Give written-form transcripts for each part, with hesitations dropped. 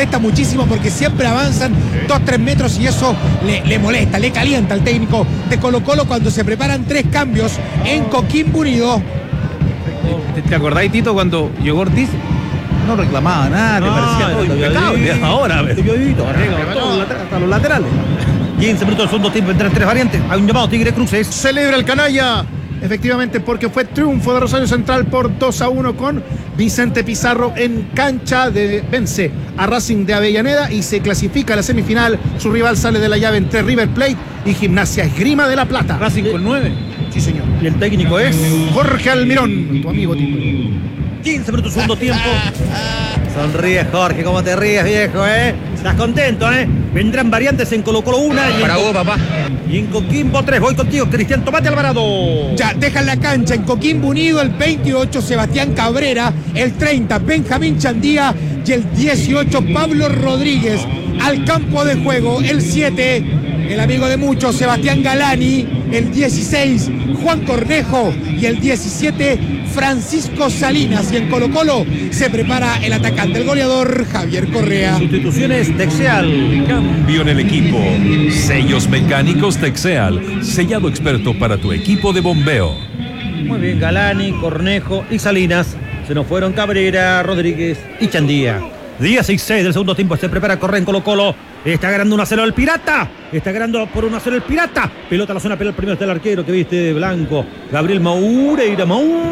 molesta muchísimo porque siempre avanzan 2-3 metros y eso le molesta, le calienta al técnico de Colo-Colo cuando se preparan 3 cambios en Coquimbo Unido. ¿Te acordás, Tito, cuando llegó Ortiz? No reclamaba nada, te parecía todo impecable. Ahora, hasta los laterales. 15 minutos del segundo tiempo, entran 3 variantes. Hay un llamado Tigre Cruces. Celebra el canalla. Efectivamente, porque fue triunfo de Rosario Central por 2-1 con Vicente Pizarro en cancha de vence a Racing de Avellaneda y se clasifica a la semifinal. Su rival sale de la llave entre River Plate y Gimnasia Esgrima de La Plata. Racing con 9. Sí, señor. Y el técnico es Jorge Almirón, tu amigo Tito. 15 minutos segundo tiempo. Sonríes, Jorge, cómo te ríes, viejo, Estás contento, Vendrán variantes en Colo-Colo 1 Para vos, papá. Y en Coquimbo 3. Voy contigo, Cristian Tomate Alvarado. Ya, dejan la cancha en Coquimbo Unido el 28 Sebastián Cabrera, el 30 Benjamín Chandía y el 18 Pablo Rodríguez. Al campo de juego el 7, el amigo de muchos Sebastián Galani, el 16 Juan Cornejo y el 17 Francisco Salinas. Y en Colo-Colo se prepara el atacante, el goleador Javier Correa. Sustituciones Texeal. Cambio en el equipo. Sellos mecánicos Texeal. Sellado experto para tu equipo de bombeo. Muy bien, Galani, Cornejo y Salinas. Se nos fueron Cabrera, Rodríguez y Chandía. 16 del segundo tiempo, se prepara a correr en Colo-Colo. Está ganando 1-0 el Pirata. Está ganando por 1-0 el Pirata. Pelota a la zona, pelea el primero está el arquero que viste de blanco. Gabriel Moureira.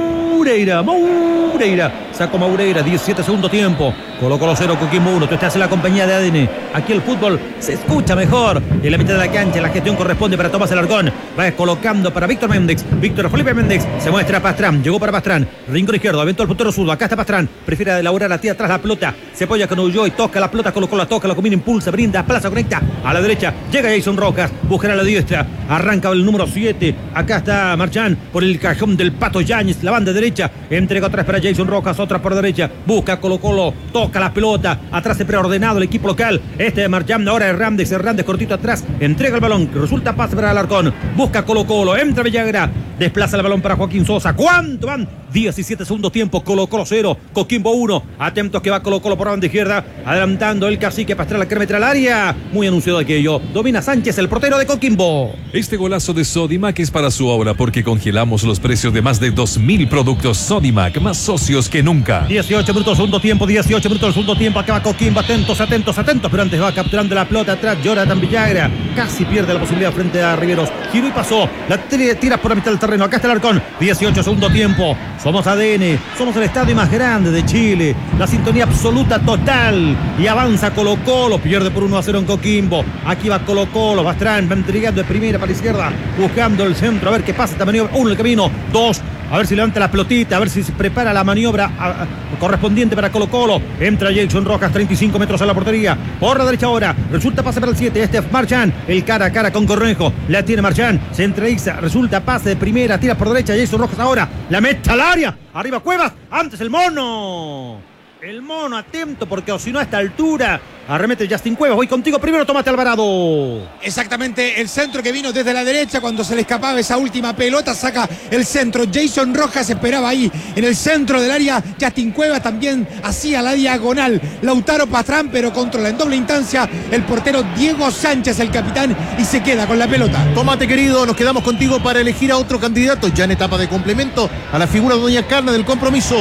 Sacó Moureira, 17 segundo tiempo. Colo-Colo 0, Coquimbo 1. Tú estás en la compañía de ADN. Aquí el fútbol se escucha mejor. En la mitad de la cancha la gestión corresponde para Tomás Alarcón. Va colocando para Víctor Méndez. Víctor Felipe Méndez. Se muestra Pastrán. Llegó para Pastrán. Rincón izquierdo. Aventó el puntero zurdo. Acá está Pastrán. Prefiere elaborar la tía atrás la pelota. Se apoya con Ulloy. Toca la pelota. Colo-Colo la toca. La combina, impulsa, brinda. Plaza, conecta. A la derecha. Llega Jason Rojas. Buscará a la diestra. Arranca el número 7. Acá está Marchán por el cajón del Pato Yáñez. La banda derecha. Entrega otra para Jason Rojas. Otra por derecha. Busca Colo-Colo. Toca la pelota. Atrás se preordenado el equipo local. Este de Marchán. Ahora Hernández. Hernández cortito atrás. Entrega el balón. Resulta pase para Alarcón. Busca Colo-Colo. Entra Villagra. Desplaza el balón para Joaquín Sosa. ¿Cuánto van? 17 segundos tiempo. Colo-Colo 0. Coquimbo 1. Atentos que va Colo-Colo por la banda izquierda. Adelantando el cacique Pastrana que meter al área. Muy anunciado aquello. Domina Sánchez, el portero de Coquimbo. Este golazo de Sodimac es para su obra porque congelamos los precios de más de 2.000 productos Sodimac, más socios que nunca. 18 minutos segundo tiempo, 18 minutos segundo tiempo. Acá va Coquimbo, atentos. Pero antes va capturando la pelota atrás. Jonathan Villagra. Casi pierde la posibilidad frente a Riveros. Giró y pasó. La tira por la mitad del terreno. Acá está el Arcón. 18 segundo tiempo. Somos ADN. Somos el estadio más grande de Chile. La sintonía absoluta total. Y avanza Colo-Colo. Pierde por 1-0 en Coquimbo. Aquí va Colo-Colo. Bastrán va entregando de primera para la izquierda. Buscando el centro. A ver qué pasa esta maniobra. 1 el camino. 2. A ver si levanta la pelotita, a ver si se prepara la maniobra correspondiente para Colo-Colo. Entra Jason Rojas, 35 metros a la portería. Por la derecha ahora, resulta pase para el 7. Este es Marchán, el cara a cara con Cornejo. La tiene Marchán, se entreiza, resulta pase de primera, tira por derecha. Jason Rojas ahora, la mete al área. Arriba Cuevas, antes el mono. El mono atento porque o si no a esta altura arremete Justin Cuevas. Voy contigo primero, Tomate Alvarado. Exactamente, el centro que vino desde la derecha cuando se le escapaba esa última pelota, saca el centro. Jason Rojas esperaba ahí en el centro del área. Justin Cuevas también hacía la diagonal. Lautaro Pastrán, pero controla en doble instancia el portero Diego Sánchez, el capitán, y se queda con la pelota. Tomate, querido, nos quedamos contigo para elegir a otro candidato ya en etapa de complemento a la figura de Doña Carne del compromiso.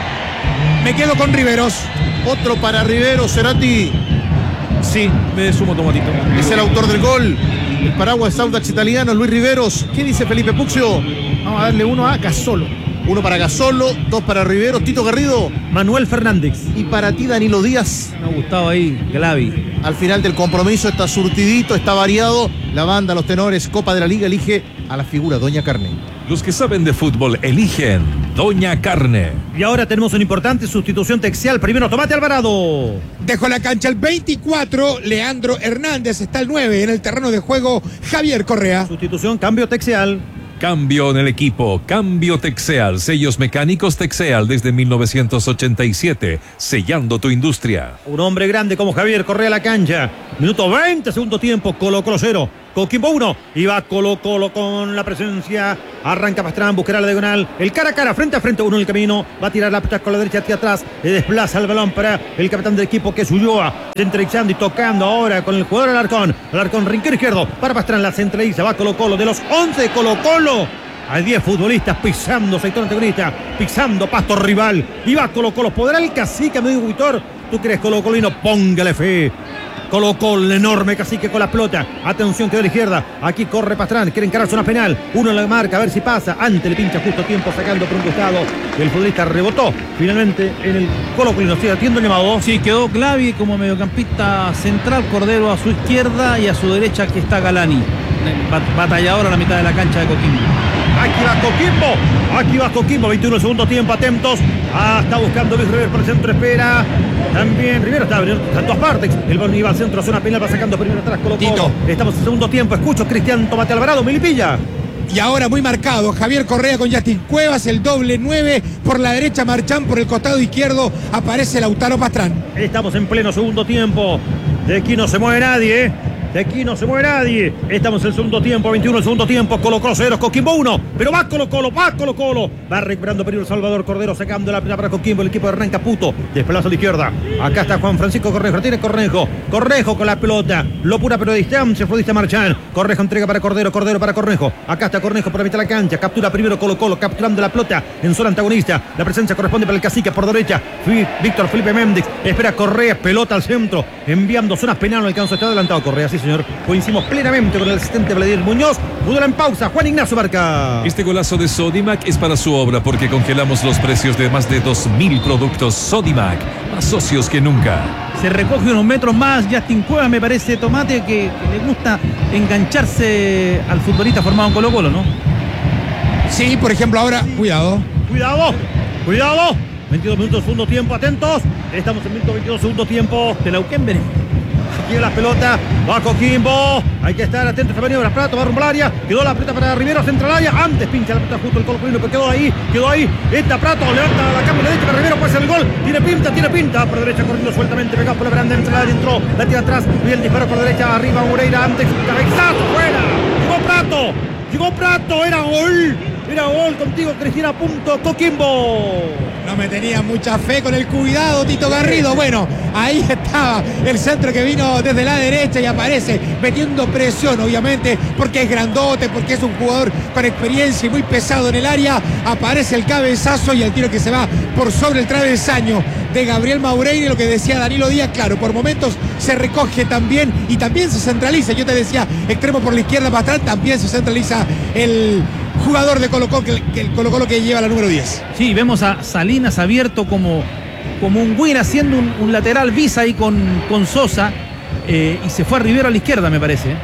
Me quedo con Riveros. Otro para Riveros, Cerati. Sí, me sumo, Tomatito. Es el autor del gol. El paraguas Audax italiano, Luis Riveros. ¿Qué dice Felipe Puccio? Vamos a darle uno a Gasolo. 1 para Gasolo, 2 para Riveros. Tito Garrido. Manuel Fernández. Y para ti, Danilo Díaz. Me ha gustado ahí, Glavi. Al final del compromiso está surtidito, está variado. La banda, los tenores, Copa de la Liga elige a la figura Doña Carne. Los que saben de fútbol eligen Doña Carne. Y ahora tenemos una importante sustitución textual. Primero Tomate Alvarado. Dejó la cancha el 24, Leandro Hernández. Está el 9 en el terreno de juego, Javier Correa. Sustitución, cambio textual. Cambio en el equipo, cambio Texeal, sellos mecánicos Texeal desde 1987, sellando tu industria. Un hombre grande como Javier Correa a la cancha. Minuto 20, segundo tiempo. Colo-Colo 0. Coquimbo 1. Y va Colo-Colo con la presencia. Arranca Pastrán, buscará la diagonal. El cara a cara, frente a frente, uno en el camino. Va a tirar la pelota con la derecha hacia atrás. Le desplaza el balón para el capitán del equipo, que es Ulloa. Centralizando y tocando ahora con el jugador Alarcón. Alarcón, rincón izquierdo. Para Pastrán, la centraliza. Va Colo-Colo. De los 11 de Colo-Colo, hay 10 futbolistas pisando sector antagonista, pisando pasto rival. Y va Colo-Colo. ¿Podrá el cacique, amigo Huitor? ¿Tú crees Colo-Colino? Póngale fe. Colocó el enorme cacique con la pelota. Atención, quedó a la izquierda. Aquí corre Pastrán. Quiere encarar zona penal. Uno en la marca, a ver si pasa. Antes le pincha justo a tiempo, sacando por un costado. El futbolista rebotó finalmente en el Colo-Colino. Sigue haciendo el llamado. Sí, quedó Clavi como mediocampista central. Cordero a su izquierda y a su derecha aquí está Galani. Batallador a la mitad de la cancha de Coquimbo. Aquí va Coquimbo. Aquí va Coquimbo. 21 segundo tiempo. Atentos. Está buscando Luis Rivero por el centro. Espera. También Rivero está en todas partes. El balón iba al centro. Zona penal. Va sacando primero atrás. Colo-Colo. Estamos en segundo tiempo. Escucho Cristian Tomate Alvarado. Milipilla. Y ahora muy marcado, Javier Correa con Justin Cuevas, el doble 9, por la derecha Marchán, por el costado izquierdo aparece Lautaro Pastrán. Estamos en pleno segundo tiempo. De aquí no se mueve nadie. De aquí no se mueve nadie. Estamos en el segundo tiempo, 21 el segundo tiempo. Colo-Colo 0, Coquimbo 1. Pero va Colo-Colo, va Colo-Colo. Va recuperando peligro Salvador Cordero, sacando la pelota para Coquimbo. El equipo de Renca Puto. Desplaza a la izquierda. Acá está Juan Francisco Correjo. Tiene Correjo. Correjo con la pelota. Lo pura pero de distancia. Futbolista Marchán. Correjo entrega para Cordero. Cordero para Correjo. Acá está Correjo por la mitad de la cancha. Captura primero Colo-Colo. Capturando la pelota en zona antagonista. La presencia corresponde para el cacique por derecha. Víctor Felipe Méndez. Espera Correa. Pelota al centro. Enviando zonas penales. No alcanzó. Está adelantado Correa. Sí, señor. Coincidimos plenamente con el asistente Vladimir Muñoz. Fútbol en pausa. Juan Ignacio Barca. Este golazo de Sodimac es para su obra porque congelamos los precios de más de 2.000 productos Sodimac. Más socios que nunca. Se recoge unos metros más Justin Cuevas, me parece, Tomate, que le gusta engancharse al futbolista formado en Colo-Colo, ¿no? Sí, por ejemplo, ahora, cuidado. Cuidado. Cuidado. 22 minutos segundo tiempo. Atentos. Estamos en minuto 22 segundo tiempo. De la Uquember. Aquí la pelota, va Coquimbo. Hay que estar atentos a maniobras. Prato va rumbo al área. Quedó la pelota para Rivero, central área. Antes pincha la pelota justo el Colo-Colino, pero quedó ahí. Esta Prato levanta la cámara derecha para Rivero, puede ser el gol. Tiene pinta. Por derecha corriendo sueltamente, pegado por la veranda, entró, la tira atrás. Y el disparo por derecha, arriba Moreira. Antes, cabezazo, fuera. Llegó Prato, era gol contigo, Cristina. Punto, Coquimbo. No me tenía mucha fe con el cuidado, Tito Garrido. Bueno, ahí estaba el centro que vino desde la derecha y aparece metiendo presión, obviamente, porque es grandote, porque es un jugador con experiencia y muy pesado en el área. Aparece el cabezazo y el tiro que se va por sobre el travesaño de Gabriel Maureira. Lo que decía Danilo Díaz, claro, por momentos se recoge también y también se centraliza. Yo te decía, extremo por la izquierda para atrás, también se centraliza el jugador de Colo-Colo, el Colo-Colo que lleva la número 10. Sí, vemos a Salinas abierto como un win, haciendo un lateral visa ahí con Sosa, y se fue a Rivero a la izquierda, me parece.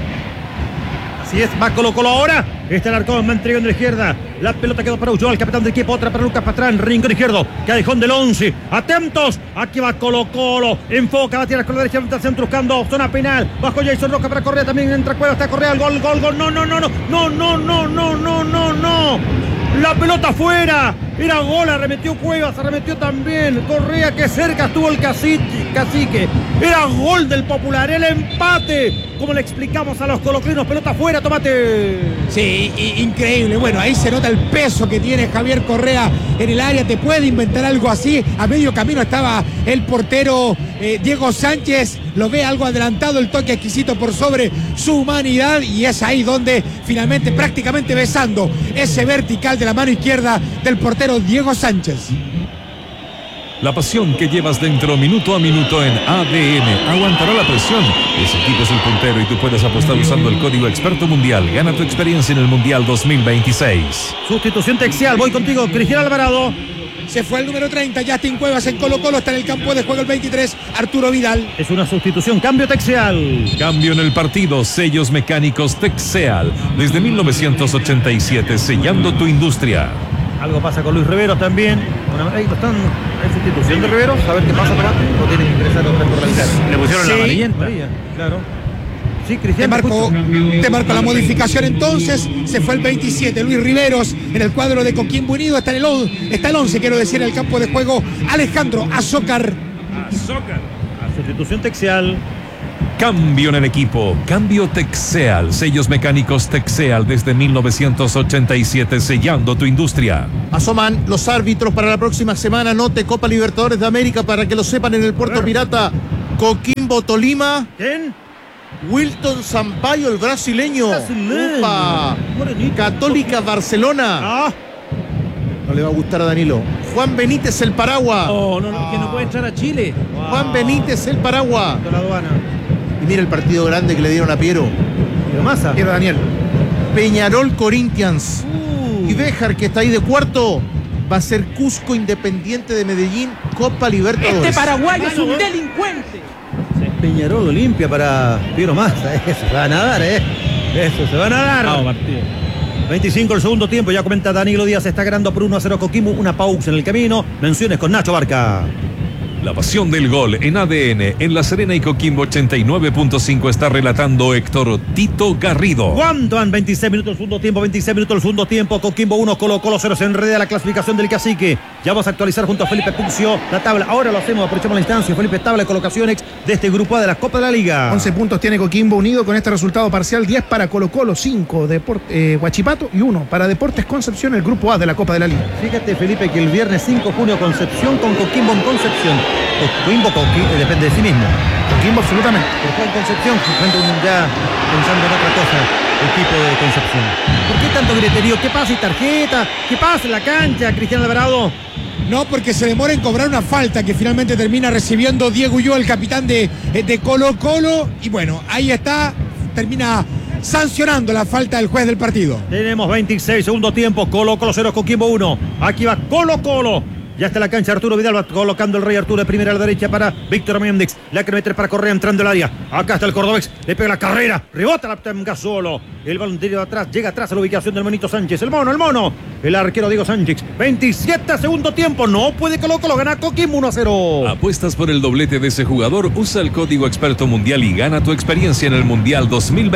Así es, va Colo-Colo ahora. Está el Arcón, va entregando a la izquierda. La pelota quedó para Ulloa, el capitán del equipo. Otra para Lucas Pastrán, rincón izquierdo. Callejón del 11. Atentos. Aquí va Colo-Colo. Enfoca, va a tirar con la derecha, frente al centro, buscando zona penal. Bajo Jason Roca para Correa. También entra Cueva, está Correa. El gol. No. La pelota afuera. Era gol, arremetió Cuevas, arremetió también Correa, que cerca estuvo el cacique. Era gol del Popular, el empate. Como le explicamos a los coloclinos, pelota afuera, Tomate. Sí, increíble. Bueno, ahí se nota el peso que tiene Javier Correa en el área. Te puede inventar algo así. A medio camino estaba el portero Diego Sánchez. Lo ve algo adelantado, el toque exquisito por sobre su humanidad. Y es ahí donde finalmente, prácticamente besando ese vertical de la mano izquierda del portero Diego Sánchez. La pasión que llevas dentro minuto a minuto en ADN aguantará la presión. Ese equipo es el puntero y tú puedes apostar usando el código Experto Mundial. Gana tu experiencia en el Mundial 2026. Sustitución Texial, voy contigo, Cristian Alvarado. Se fue el número 30, Justin Cuevas en Colo-Colo, está en el campo de juego el 23, Arturo Vidal. Es una sustitución, cambio Texial. Cambio en el partido, sellos mecánicos Texeal. Desde 1987, sellando tu industria. Algo pasa con Luis Rivero también. Ahí están en sustitución de Rivero. A ver qué pasa, Tomate. O tiene que ingresar otra por la Le pusieron la amarillenta. Claro. Sí, Cristian. Te marco la modificación entonces. Se fue el 27, Luis Riveros en el cuadro de Coquimbo Unido. Está el 11, quiero decir, en el campo de juego, Alejandro Azócar. A sustitución Texial. Cambio en el equipo. Cambio Texeal. Sellos mecánicos Texeal desde 1987, sellando tu industria. Asoman los árbitros para la próxima semana. Note Copa Libertadores de América para que lo sepan en el Puerto Pirata. Coquimbo Tolima. ¿Quién? Wilton Sampaio, el brasileño. Upa. Morenito. Católica Barcelona. No le va a gustar a Danilo. Juan Benítez, el Paragua. Oh, no, que no puede entrar a Chile. Juan Benítez, el Paragua. La aduana. Y mira el partido grande que le dieron a Piero. Pero Massa. Era Daniel. Peñarol Corinthians. Y Béjar, que está ahí de cuarto, va a ser Cusco Independiente de Medellín, Copa Libertadores. Este paraguayo es un delincuente. Peñarol Olimpia para Piero Massa. Eso se va a nadar, Eso se va a nadar. Vamos, partido. 25 el segundo tiempo, ya comenta Danilo Díaz, está ganando por 1-0 Coquimbo, una pausa en el camino, menciones con Nacho Barca. La pasión del gol en ADN, en La Serena y Coquimbo 89.5 está relatando Héctor Tito Garrido. ¿Cuánto van? 26 minutos el segundo tiempo, 26 minutos el segundo tiempo. Coquimbo 1, Colo-Colo 0. Se enreda la clasificación del Cacique. Ya vamos a actualizar junto a Felipe Puccio la tabla. Ahora lo hacemos, aprovechamos la instancia. Felipe, tabla de colocaciones de este grupo A de la Copa de la Liga. 11 puntos tiene Coquimbo Unido con este resultado parcial. 10 para Colo-Colo, 5 Huachipato y 1 para Deportes Concepción, el grupo A de la Copa de la Liga. Fíjate, Felipe, que el viernes 5 de junio Concepción con Coquimbo en Concepción. Coquimbo depende de sí mismo. Coquimbo absolutamente. Pero en Concepción, ya pensando en otra cosa, equipo de Concepción. ¿Por qué tanto griterío? ¿Qué pasa y tarjeta? ¿Qué pasa en la cancha, Cristian Alvarado? No, porque se demora en cobrar una falta que finalmente termina recibiendo Diego Ulloa, el capitán de Colo-Colo. Y bueno, ahí está, termina sancionando la falta del juez del partido. Tenemos 26, segundo tiempo, Colo-Colo 0, Coquimbo 1. Aquí va Colo-Colo. Ya está la cancha, Arturo Vidal va colocando el Rey Arturo de primera a la derecha para Víctor Méndez. La que meter para Correa entrando al área. Acá está el cordobés, le pega la carrera, rebota la Gasolo. El balón tiro atrás, llega atrás a la ubicación del Monito Sánchez. El mono. El arquero Diego Sánchez. 27 segundo tiempo, no puede Colo-Colo, gana Coquimbo 1-0. ¿Apuestas por el doblete de ese jugador? Usa el código Experto Mundial y gana tu experiencia en el Mundial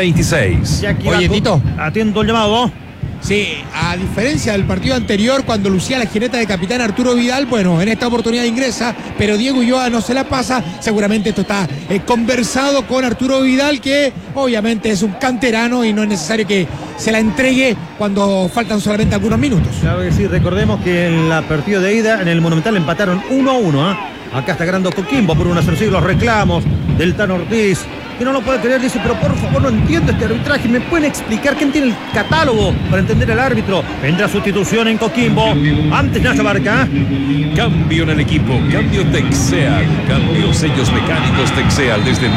2026. Oye, Tito. Atiendo el llamado. Sí, a diferencia del partido anterior, cuando lucía la jineta de capitán Arturo Vidal, bueno, en esta oportunidad ingresa, pero Diego Ulloa no se la pasa. Seguramente esto está conversado con Arturo Vidal, que obviamente es un canterano y no es necesario que se la entregue cuando faltan solamente algunos minutos. Claro que sí, recordemos que en la partida de ida, en el Monumental empataron 1-1, Acá está ganando Coquimbo por 1-0. Los reclamos del Tano Ortiz, que no lo puede creer, dice, pero por favor no entiendo este arbitraje, ¿me pueden explicar quién tiene el catálogo para entender al árbitro? Vendrá sustitución en Coquimbo, antes Nacho Barca. Cambio en el equipo, cambio Texeal, cambio sellos mecánicos Texeal desde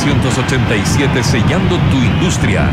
1987, sellando tu industria.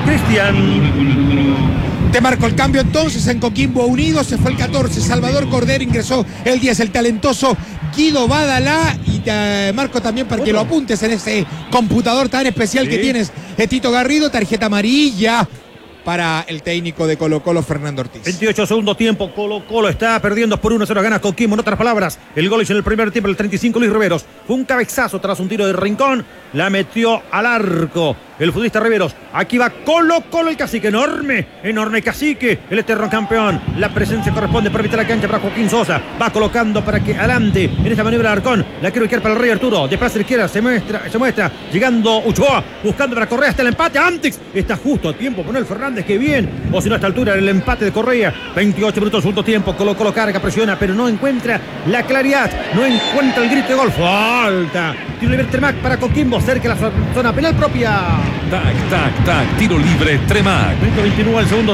Cristian. Te marco el cambio entonces en Coquimbo Unido, se fue el 14, Salvador Cordero, ingresó el 10, el talentoso Guido Badalá, y te marco también para que lo apuntes en ese computador tan especial que tienes, Tito Garrido, tarjeta amarilla para el técnico de Colo-Colo, Fernando Ortiz. 28 segundo tiempo, Colo-Colo está perdiendo por 1-0, gana Coquimbo. En otras palabras, el gol hizo en el primer tiempo, el 35, Luis Riveros. Fue un cabezazo tras un tiro de Rincón, la metió al arco el futbolista Riveros. Aquí va Colo-Colo, el cacique, enorme cacique, el eterno campeón. La presencia corresponde por evitar la cancha para Joaquín Sosa. Va colocando para que adelante en esta maniobra Arcón. La quiero ubicar para el Rey Arturo. De plaza izquierda se muestra. Llegando Uchoa, buscando para Correa hasta el empate. Antes está justo a tiempo con el Fernández, que bien. O si no, a esta altura el empate de Correa. 28 minutos, segundo tiempo. Colo-Colo carga, presiona, pero no encuentra la claridad. No encuentra el grito de gol. Falta. Tiro libre Tremac para Coquimbo, cerca de la zona penal propia. Tac, tiro libre Tremac. Minuto 29 al segundo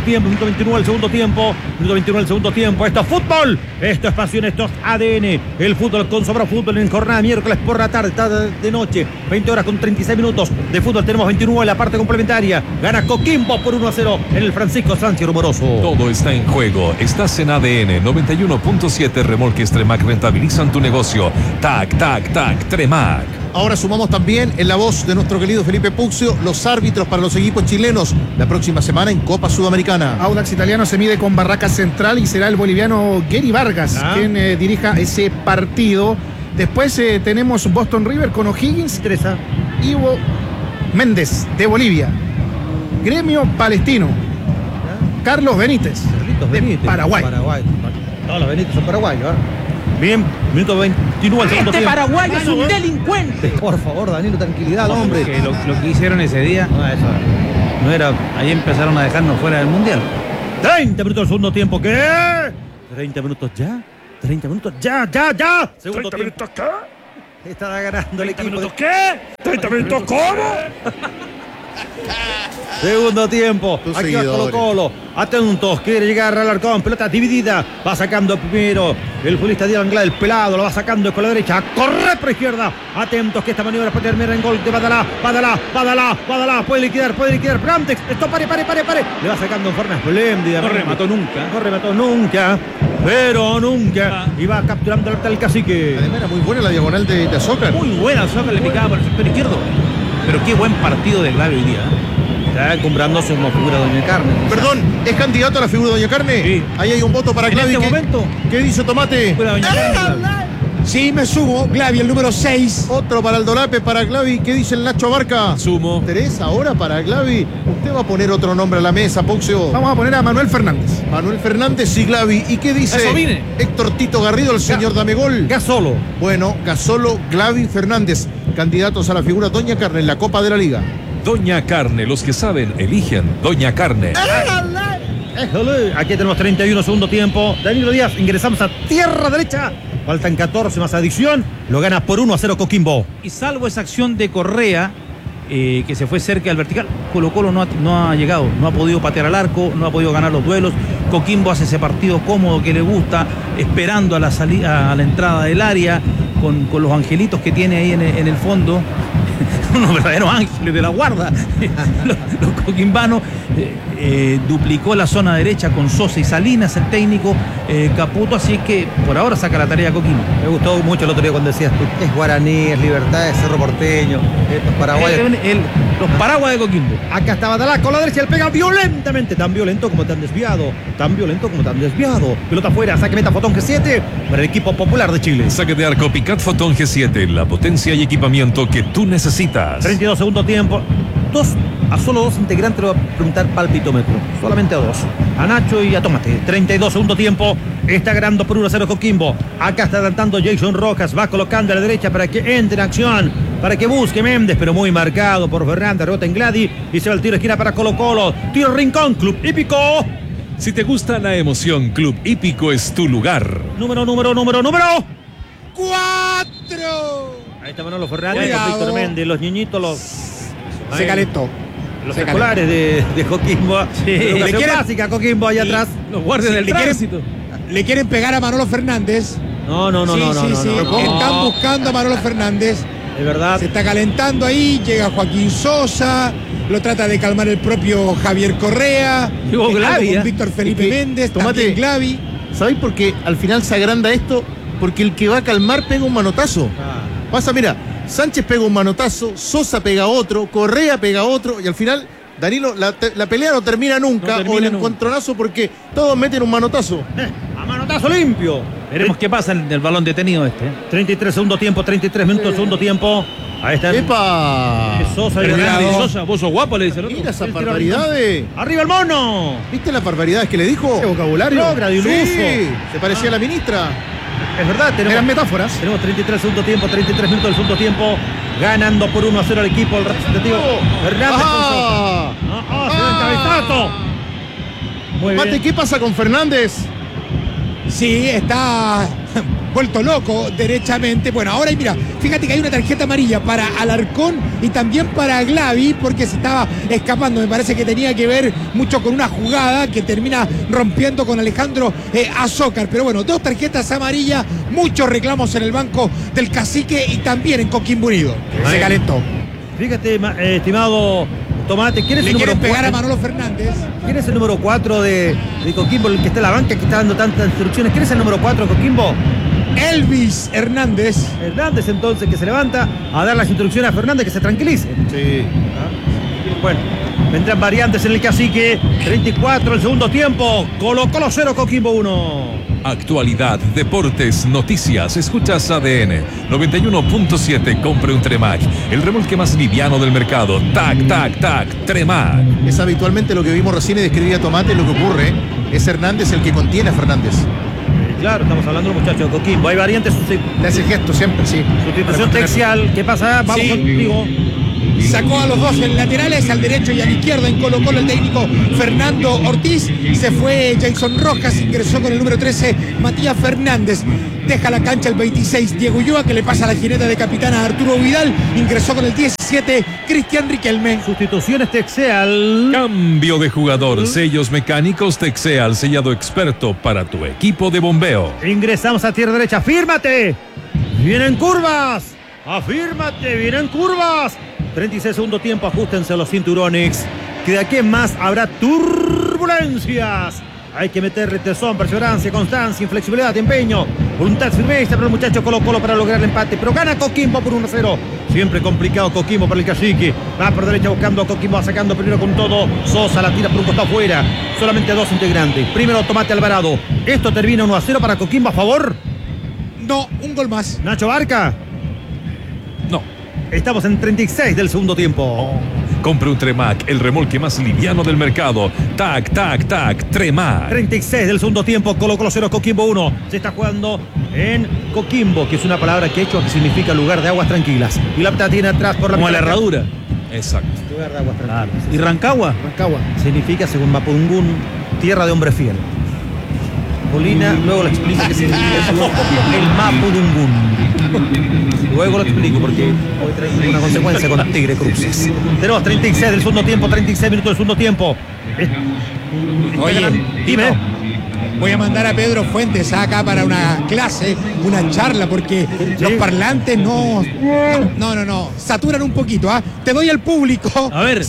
tiempo. Esto es fútbol, esto es pasión, esto es ADN. El fútbol con Sobra Fútbol en jornada miércoles por la tarde, de noche. 20 horas con 36 minutos de fútbol. Tenemos 29 en la parte complementaria. Gana Coquimbo por 1-0 en el Francisco Sánchez Rumoroso. Todo está en juego. Estás en ADN 91.7. Remolques Tremac rentabilizan tu negocio. Tac, Tremac. Ahora sumamos también en la voz de nuestro querido Felipe Puccio los árbitros para los equipos chilenos la próxima semana en Copa Sudamericana. Audax Italiano se mide con Barracas Central y será el boliviano Gary Vargas quien dirija ese partido. Después tenemos Boston River con O'Higgins, Ivo Méndez de Bolivia, Gremio Palestino, Carlos Benítez de Paraguay. Todos los Benítez son paraguayos. Bien, minuto 29 al segundo Este tiempo. paraguayo es un delincuente. Por favor, Danilo, tranquilidad, hombre. Que lo que hicieron ese día, No, eso no era. ahí empezaron a dejarnos fuera del mundial. 30 minutos del segundo tiempo. ¿Qué? 30 minutos ya. 30 minutos ya. Segundo tiempo. ¿Qué? Estará ganando el equipo. ¿Qué? 30 minutos, ¿cómo? Segundo tiempo. Tus Aquí va seguidores. Colo-Colo. Atentos. Quiere llegar al Alarcón. Pelota dividida. Va sacando primero el futbolista de Anglada, el pelado. Lo va sacando con la derecha. Corre por izquierda. Atentos que esta maniobra puede terminar en gol de Badalá. Puede liquidar. Pero antes. Esto pare. Le va sacando en forma espléndida. No remató nunca. Pero nunca. Y va capturando el cacique. Además era muy buena la diagonal de Azócar. Muy buena, Soca le picaba por el sector izquierdo. Pero qué buen partido de Glavio hoy día. Está encumbrándose como figura de Doña Carne. Perdón, ¿es candidato a la figura de Doña Carne? Sí. Ahí hay un voto para En Clavi. este ¿Qué- momento. ¿Qué dice Tomate? Fuera Doña Carmen. Sí, me sumo. Glavi, el número 6. Otro para el Dolape, para Clavi. ¿Qué dice el Nacho Barca? Sumo. 3 ahora para Clavi. Usted va a poner otro nombre a la mesa, Poxio. Vamos a poner a Manuel Fernández. Manuel Fernández y Glavi. ¿Y qué dice Eso vine. Héctor Tito Garrido, el señor Damegol? Gasolo. Bueno, Gasolo, Glavi, Fernández. Candidatos a la figura Doña Carne en la Copa de la Liga. Doña Carne, los que saben, eligen Doña Carne. Éjole. Aquí tenemos 31 segundo tiempo. Danilo Díaz, ingresamos a tierra derecha. Faltan 14 más adición. Lo gana por 1-0 Coquimbo. Y salvo esa acción de Correa, que se fue cerca del vertical, Colo-Colo no ha llegado, no ha podido patear al arco, no ha podido ganar los duelos. Coquimbo hace ese partido cómodo que le gusta, esperando a la salida, a la entrada del área, con los angelitos que tiene ahí en el fondo. Unos verdaderos ángeles de la guarda. Los coquimbanos. Duplicó la zona derecha con Sosa y Salinas, el técnico Caputo, así que por ahora saca la tarea Coquimbo. Me gustó mucho el otro día cuando decías tú, es Guaraní, es Libertad, es Cerro Porteño, estos paraguayos. Los paraguas de Coquimbo. Acá está Badalá con la derecha, él pega violentamente, tan violento como tan desviado, pelota afuera, saque meta Fotón G7 para el equipo popular de Chile. Saque de arco Picat Fotón G7, la potencia y equipamiento que tú necesitas. 32 segundo tiempo. A solo dos integrantes le voy a preguntar palpitómetro. Solamente a dos. A Nacho y a Tomate. 32 segundo tiempo. Está ganando por 1-0 Coquimbo. Acá está adelantando Jason Rojas. Va colocando a la derecha para que entre en acción. Para que busque Méndez, pero muy marcado por Fernández. Rebota en Gladi. Y se va el tiro de esquina para Colo-Colo. Tiro Rincón. Club Hípico. Si te gusta la emoción, Club Hípico es tu lugar. Número. 4. Ahí está Manolo Fernández Cuidado. con Víctor Méndez. Los niñitos, los Se calentó. los Se escolares de Coquimbo. Educación Le quieren- básica Coquimbo allá atrás. Los guardias del le quieren- tránsito. Le quieren pegar a Manolo Fernández. No. Sí. Están buscando a Manolo Fernández. De verdad. Se está calentando ahí. Llega Joaquín Sosa. Lo trata de calmar el propio Javier Correa. Llegó Está Glavi, con ¿eh? Víctor Felipe Es que, Méndez. Tomate, También Glavi. ¿Sabéis por qué al final se agranda esto? Porque el que va a calmar pega un manotazo. Pasa, mira, Sánchez pega un manotazo, Sosa pega otro, Correa pega otro, y al final, Danilo, la pelea no termina nunca, No termina o el nunca. encontronazo, porque todos meten un manotazo. A manotazo limpio. Veremos qué pasa en el balón detenido este. 33 segundo tiempo, 33 minutos segundo tiempo. Ahí está. ¡Epa! Sosa y Cuidado. Fernández. Sosa, vos sos guapo, le dice el otro. Mira esas El tiro barbaridades. ¡Arriba el mono! ¿Viste las barbaridades que le dijo? Ese vocabulario. Logra de un Sí, uso. se parecía a la ministra. Es verdad, Eran tenemos metáforas. 33 segundo tiempo, 33 minutos del segundo tiempo. Ganando por 1-0 al equipo, el representativo Fernández. ¡Ajá! Se da el cabezazo. Muy Mate, bien. ¿qué pasa con Fernández? Sí, está vuelto loco derechamente. Bueno, ahora mira, fíjate que hay una tarjeta amarilla para Alarcón y también para Glavi porque se estaba escapando. Me parece que tenía que ver mucho con una jugada que termina rompiendo con Alejandro Azócar. Pero bueno, dos tarjetas amarillas, muchos reclamos en el banco del Cacique y también en Coquimbo Unido. Se calentó. Fíjate, estimado Tomate, ¿quién es Le el número quieren pegar a 4? Manolo Fernández. ¿Quién es el número 4 de Coquimbo, el que está en la banca, que está dando tantas instrucciones? ¿Quién es el número 4 de Coquimbo? Elvis Hernández. Hernández, entonces, que se levanta a dar las instrucciones a Fernández, que se tranquilice. Sí. Bueno, vendrán variantes en el Cacique. 34 el segundo tiempo. Colo-Colo 0, Coquimbo 1. Actualidad, deportes, noticias. Escuchas ADN 91.7. Compre un Tremac, el remolque más liviano del mercado. Tac, Tremac. Es habitualmente lo que vimos recién y describía Tomate lo que ocurre. Es Hernández el que contiene a Fernández. claro, estamos hablando de los muchachos de Coquimbo. Hay variantes. Le hace gesto siempre, sí. Sustitución Texial. ¿Qué pasa? Vamos Sí. contigo. Sacó a los dos en laterales, al derecho y al izquierdo en Colo-Colo el técnico Fernando Ortiz. Se fue Jason Rojas, ingresó con el número 13 Matías Fernández. Deja la cancha el 26 Diego Ulloa, que le pasa la jineta de capitán a Arturo Vidal. Ingresó con el 17 Cristian Riquelme. Sustituciones Texial. Cambio de jugador. Sellos mecánicos Texeal, sellado experto para tu equipo de bombeo. Ingresamos a tierra derecha. ¡Afírmate! ¡Vienen curvas! ¡Afírmate! ¡Vienen curvas! 36 segundo tiempo. Ajustense los cinturones, que de aquí en más habrá turbulencias. Hay que meterle tesón, perseverancia, constancia, inflexibilidad, empeño, voluntad, firmeza para el muchacho Colo-Colo para lograr el empate. Pero gana Coquimbo por 1-0. Siempre complicado Coquimbo para el cacique. Va por derecha buscando a Coquimbo, va sacando primero con todo. Sosa la tira por un costado afuera. Solamente dos integrantes. Primero Tomate Alvarado. Esto termina 1-0 para Coquimbo a favor. No, un gol más. Nacho Barca. No. Estamos en 36 del segundo tiempo. Compre un Tremac, el remolque más liviano del mercado. Tac, tac, tac, Tremac. 36 del segundo tiempo. Colo-Colo 0, Coquimbo 1. Se está jugando en Coquimbo, que es una palabra quechua que significa lugar de aguas tranquilas. Y la pelota tiene atrás por la Como la mitad. herradura. Exacto. Lugar de aguas tranquilas. ¿Y Rancagua? Rancagua. Significa, según Mapudungún, tierra de hombre fiel. Polina luego le explica qué significa eso. El Mapudungún. Luego lo explico porque hoy trae una consecuencia con Tigre Cruces. Tenemos 36 del segundo tiempo, 36 minutos del segundo tiempo. Oye, Dime. voy a mandar a Pedro Fuentes acá para una clase, una charla, porque los parlantes no, saturan un poquito. Te doy al público. A ver.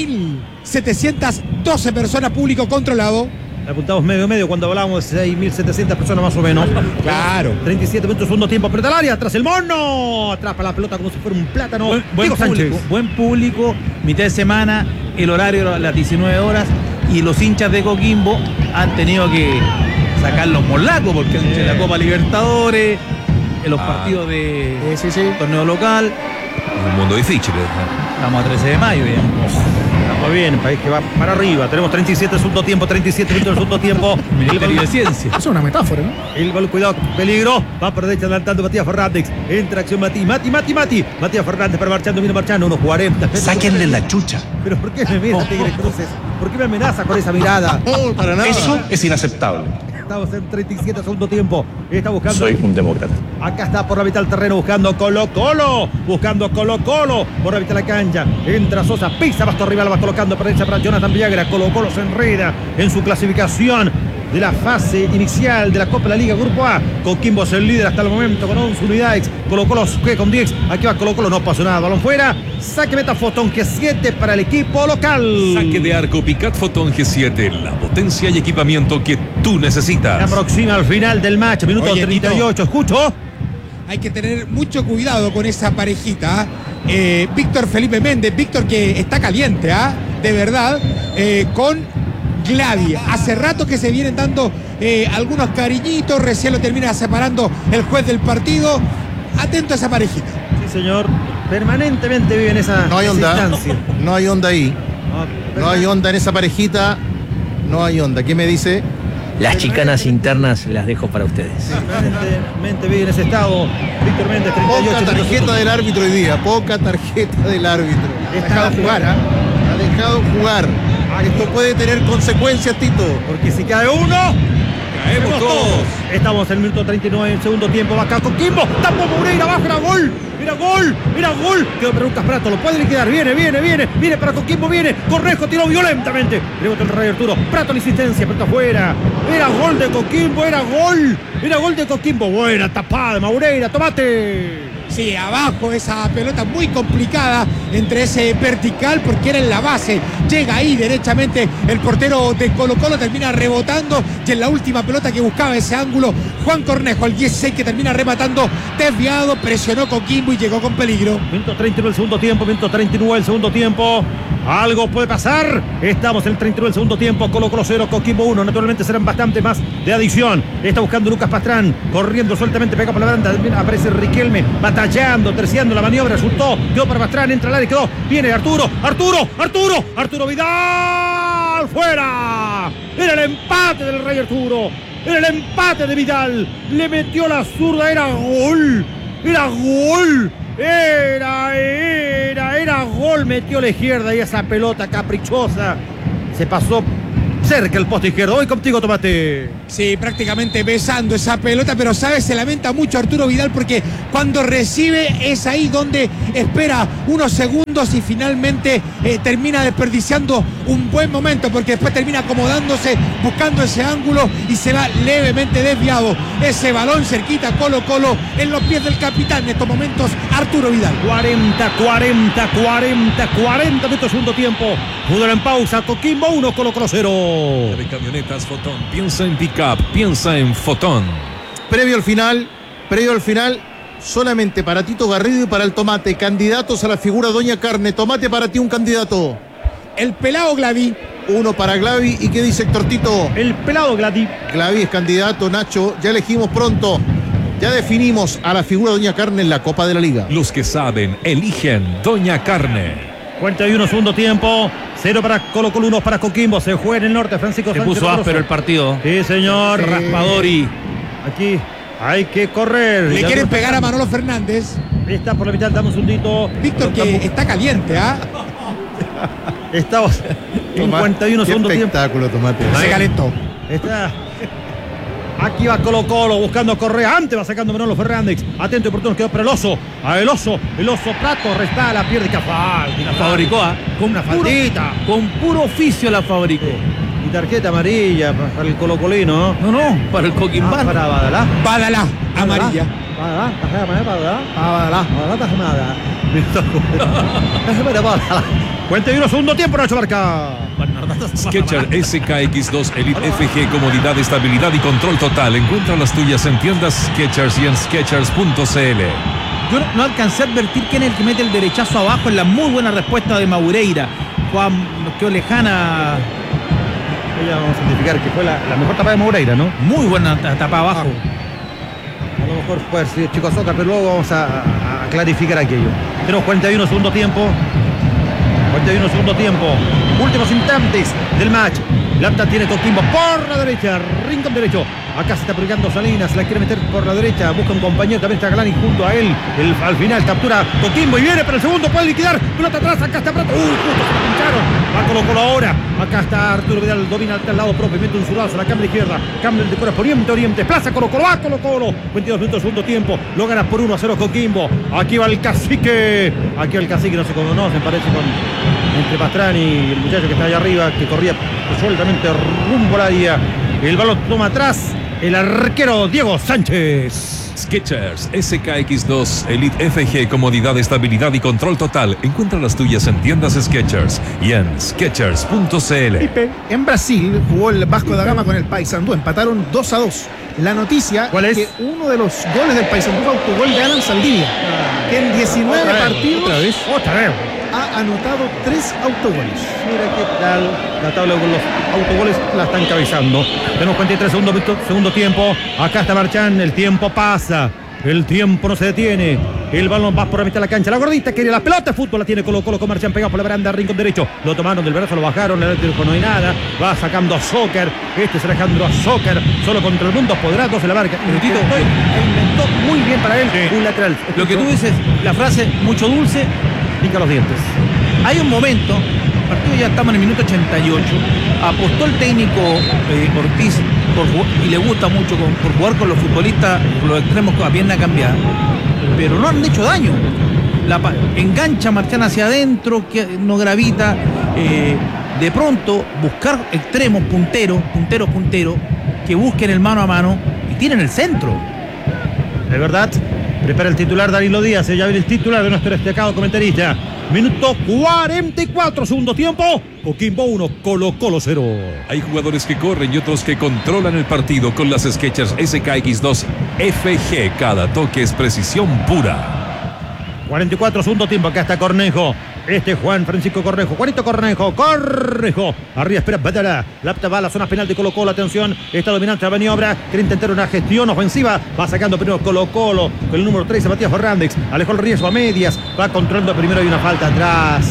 6.712 personas, público controlado. Apuntamos medio cuando hablábamos de 6.700 personas más o menos. Claro. 37 minutos, segundo tiempo, aprieta el área, atrás el mono, atrapa la pelota como si fuera un plátano. Diego Sánchez. Buen público, mitad de semana, el horario a las 19 horas y los hinchas de Coquimbo han tenido que sacar los molacos porque en la Copa Libertadores, en los partidos de torneo local. Un mundo difícil. Estamos a 13 de mayo ya. Muy bien, país que va para arriba. Tenemos 37 segundo tiempo, 37 minutos del segundo tiempo. Ministerio de Ciencia. Eso es una metáfora, ¿no? El balón, cuidado, peligro. Va por derecha adelantando Matías Fernández. Entra acción Mati. Matías Fernández para marchando, viene marchando, unos 40. Sáquenle la chucha. Pero ¿por qué me mira Tigre Cruces? ¿Por qué me amenaza con esa mirada? No, para nada. Eso es inaceptable. Estamos en 37 segundo tiempo. Está buscando. Soy un demócrata. Acá está por la mitad del terreno buscando Colo-Colo. Por la mitad de la cancha. Entra Sosa, pisa Basto rival, va colocando para derecha para Jonathan Villagra. Colo-Colo se enreda en su clasificación de la fase inicial de la Copa de la Liga Grupo A. Coquimbo es el líder hasta el momento con 11 unidades. Colo-Colo con 10. Aquí va Colo-Colo, no pasó nada. Balón fuera. Saque meta Fotón G7 para el equipo local. Saque de arco Picat Fotón G7. La potencia y equipamiento que tú Se necesitas. aproxima al final del match. Minuto Oye, 38. Escucho. Hay que tener mucho cuidado con esa parejita. Víctor Felipe Méndez, Víctor que está caliente, de verdad, con Glavia. Hace rato que se vienen dando algunos cariñitos, recién lo termina separando el juez del partido. Atento a esa parejita. Sí, señor. Permanentemente vive en esa No hay onda. instancia. No hay onda ahí. No hay onda en esa parejita. No hay onda. ¿Qué me dice? Las chicanas internas las dejo para ustedes. Permanentemente vive en ese estado. Víctor Méndez, 38 Poca minutos. tarjeta del árbitro hoy día. Poca tarjeta del árbitro. Ha dejado jugar, Ha dejado jugar. Esto puede tener consecuencias, Tito. Porque si cae uno, caemos todos. Estamos en el minuto 39 del segundo tiempo. Va acá Coquimbo. Tampo Moreira, abajo, era gol. Era gol. Quedó para Lucas Prato. Lo puede liquidar. Viene para Coquimbo. Cornejo tiró violentamente. Rebotó el Rey Arturo. Prato la insistencia. Pero afuera. Era gol de Coquimbo. Era gol de Coquimbo. Buena tapada de Moreira. Tomate. Sí, abajo esa pelota muy complicada entre ese vertical porque era en la base. Llega ahí derechamente el portero de Colo-Colo, termina rebotando y en la última pelota que buscaba ese ángulo, Juan Cornejo, el 16 que termina rematando desviado, presionó Coquimbo y llegó con peligro. Minuto 39 del segundo tiempo, minuto 39 del segundo tiempo. Algo puede pasar. Estamos en el 39 del segundo tiempo. Colo-Colo 0, Coquimbo 1. Naturalmente serán bastante más de adición. Está buscando Lucas Pastrán. Corriendo sueltamente, pega por la banda. Aparece Riquelme. Batallando, terciando la maniobra. Resultó. Quedó para Pastrán. Entra al área. Quedó. Viene Arturo Vidal. ¡Fuera! Era el empate del Rey Arturo. Era el empate de Vidal. Le metió la zurda. Era gol. Era gol. Era gol. Metió la izquierda y esa pelota caprichosa se pasó cerca el poste izquierdo. Voy contigo, Tomate. Sí, prácticamente besando esa pelota, pero ¿sabes? Se lamenta mucho Arturo Vidal porque cuando recibe es ahí donde espera unos segundos y finalmente termina desperdiciando un buen momento, porque después termina acomodándose, buscando ese ángulo y se va levemente desviado. Ese balón cerquita Colo-Colo en los pies del capitán en estos momentos, Arturo Vidal. 40 minutos, segundo tiempo. Fútbol en pausa. Coquimbo 1, Colo-Colo 0. De camionetas Fotón. Piensa en pick-up, piensa en Fotón. Previo al final, solamente para Tito Garrido y para el Tomate, candidatos a la figura Doña Carne. Tomate, para ti un candidato. El pelado Glavi. Uno para Glavi. ¿Y qué dice Héctor Tito? El pelado Glavi. Glavi es candidato, Nacho. Ya elegimos pronto. Ya definimos a la figura Doña Carne en la Copa de la Liga. Los que saben, eligen Doña Carne. 41, segundo tiempo. 0 para Colo-Colo, 1 para Coquimbo. Se juega en el norte, Francisco Se Sánchez. puso áspero el partido. Sí, señor. Raspadori. Aquí hay que correr. Le Ya quieren no- pegar a Manolo Fernández. Está por la mitad, damos un segundito. Víctor, que está caliente, ¿ah? Estamos 51 segundo tiempo. Espectáculo, Tomate. Se calentó. Está. Aquí va Colo-Colo buscando Correa. Antes va sacando Manolo Fernández. Atento y oportuno, quedó para el oso. El oso Prato resta la pierde. La fabricó, ¿ah? Con una faldita. Con puro oficio la fabricó. Y tarjeta amarilla para el colocolino. No, para el Coquimbano. Para Badalá. Badalá, amarilla. Badalá, tarjeta amarilla para Badalá. Badalá, tarjeta. 41 segundo tiempo, Nacho Barca. Skechers SKX2 Elite FG, comodidad, estabilidad y control total. Encuentra las tuyas en tiendas Skechers y en Skechers.cl. Yo no alcancé a advertir quién es el que mete el derechazo abajo en la muy buena respuesta de Maureira. Juan, nos quedó lejana. Ella vamos a certificar que fue la mejor tapa de Moureira, ¿no? Muy buena tapa abajo. A lo mejor puede ser Chico Azócar, pero luego vamos a clarificar aquello. Tenemos 41 segundo tiempo. 41 segundo tiempo. Últimos instantes del match. Lapta tiene Coquimbo por la derecha. Rincón derecho. Acá se está aplicando Salinas. La quiere meter por la derecha. Busca un compañero. También está Galani junto a él. Al final captura Coquimbo y viene para el segundo. Puede liquidar. Pelota atrás. Acá está Prato. Justo se la pincharon. Va Colo-Colo ahora. Acá está Arturo Vidal. Domina al lado propio. Mete un zurdazo a la cámara izquierda. Cambio de correspondiente Oriente. Plaza Colo-Colo. Va Colo-Colo. 22 minutos segundo tiempo. Lo gana por 1-0 Coquimbo. Aquí va el cacique. Aquí va el cacique. No se conocen. Parece entre Pastrani y el muchacho que está allá arriba, que corría sueltamente rumbo al área. El balón toma atrás el arquero Diego Sánchez. Skechers SKX2 Elite FG, comodidad, estabilidad y control total. Encuentra las tuyas en tiendas Skechers y en Skechers.cl. En Brasil jugó el Vasco da Gama con el Paysandú. Empataron 2-2. La noticia ¿Cuál es? que uno de los goles del Paysandú fue autogol de Alan Saldivia, que en 19 partidos Otra vez. ha anotado 3 autogoles. Mira qué tal la tabla con los autogoles, la están encabezando. Tenemos 43 segundos, segundo tiempo. Acá está Marchán, el tiempo pasa. El tiempo no se detiene. El balón va por la mitad de la cancha. La gordita quería la pelota. Fútbol la tiene Colo-Colo con Marchán pegado por la baranda. Rincón derecho. Lo tomaron del brazo, lo bajaron. El eléctrico no hay nada. Va sacando a Soccer. Este es Alejandro Soccer. Solo contra el mundo podrá. 12 la marca. Tito, Inventó muy bien para él. Sí. Un lateral. Lo que tú dices, la frase mucho dulce, Pica los dientes. hay un momento, el partido ya estamos en el minuto 88, apostó el técnico Ortiz y le gusta mucho por jugar con los futbolistas, con los extremos con la pierna cambiada, pero no han hecho daño. Engancha Marchán hacia adentro, que no gravita. De pronto buscar extremos, punteros, que busquen el mano a mano y tienen el centro. De verdad, prepara el titular Danilo Díaz. Ya viene el titular de nuestro destacado comentarista. Minuto 44, segundo tiempo. Coquimbo 1, Colo-Colo 0. Hay jugadores que corren y otros que controlan el partido con las Skechers SKX2 FG. Cada toque es precisión pura. 44, segundo tiempo. Acá está Cornejo. Juan Francisco Cornejo. Juanito Cornejo. Arriba espera Badalá. Lapta va a la zona penal de Colo-Colo. Atención. Está dominante la maniobra. Quiere intentar una gestión ofensiva. Va sacando primero Colo-Colo. Con el número 13, Matías Fernández. Alejó el riesgo a medias. Va controlando primero. Hay una falta atrás.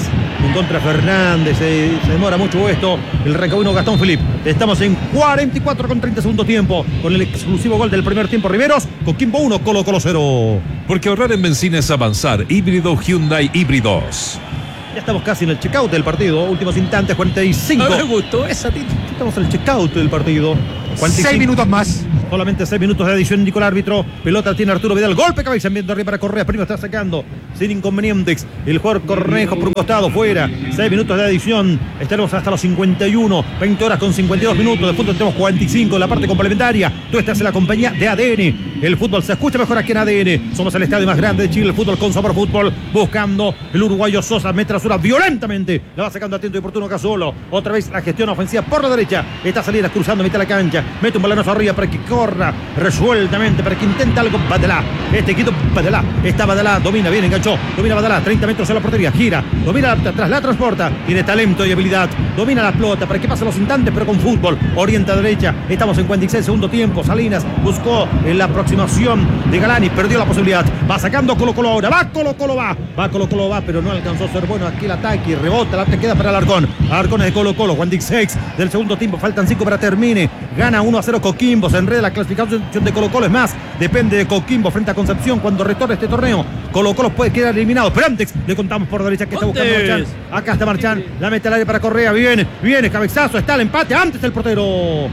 En contra Fernández, se demora mucho esto. El Rancagüino Gastón Philippe. Estamos en 44 con 30 segundo tiempo. Con el exclusivo gol del primer tiempo Riveros. Coquimbo 1, Colo-Colo 0. Porque ahorrar en benzina es avanzar. Híbrido Hyundai Híbridos. Ya estamos casi en el checkout del partido. Últimos instantes, 45. No me gustó esa, Tito. Estamos en el checkout del partido. 6 minutos más. Solamente 6 minutos de adición, indicó el árbitro. Pelota tiene Arturo Vidal. Golpe cabeza enviando arriba para Correa. Primero está sacando sin inconvenientes. El jugador Cornejo por un costado, fuera. 6 minutos de adición. Estaremos hasta los 51. 20 horas con 52 minutos. De fútbol tenemos 45 en la parte complementaria. Tú estás en la compañía de ADN. El fútbol se escucha mejor aquí en ADN. Somos el estadio más grande de Chile. El fútbol con sabor fútbol. Buscando el uruguayo Sosa. Mete la zona violentamente. La va sacando atento y oportuno Casulo. Otra vez la gestión ofensiva por la derecha. Está Salinas cruzando, mete la cancha. Mete un balonazo arriba para que corra resueltamente, para que intente algo Badalá. Este quito Badalá. Está Badalá. Domina, bien, enganchó. Domina Badalá. 30 metros en la portería. Gira. Domina atrás, la transporta. Tiene talento y habilidad. Domina la pelota para que pasen los instantes, pero con fútbol. Orienta a derecha. Estamos en 46 segundo tiempo. Salinas buscó en la aproximación de Galani. Perdió la posibilidad. Va sacando Colo-Colo ahora. Va Colo-Colo, va. Va Colo-Colo, va, pero no alcanzó a ser bueno aquí el ataque. Y rebota. La queda para Alarcón. Alarcón es de Colo-Colo. 46 del segundo tiempo. Faltan 5 para termine. Gana 1-0 Coquimbo. Se enreda la clasificación de Colo-Colo. Es más, depende de Coquimbo frente a Concepción cuando retorne este torneo. Colo-Colo puede quedar eliminado. Pero antes le contamos por derecha que está buscando Marchán. Acá está Marchán. La mete al aire para Correa. Viene. Cabezazo. Está el empate. Antes el portero.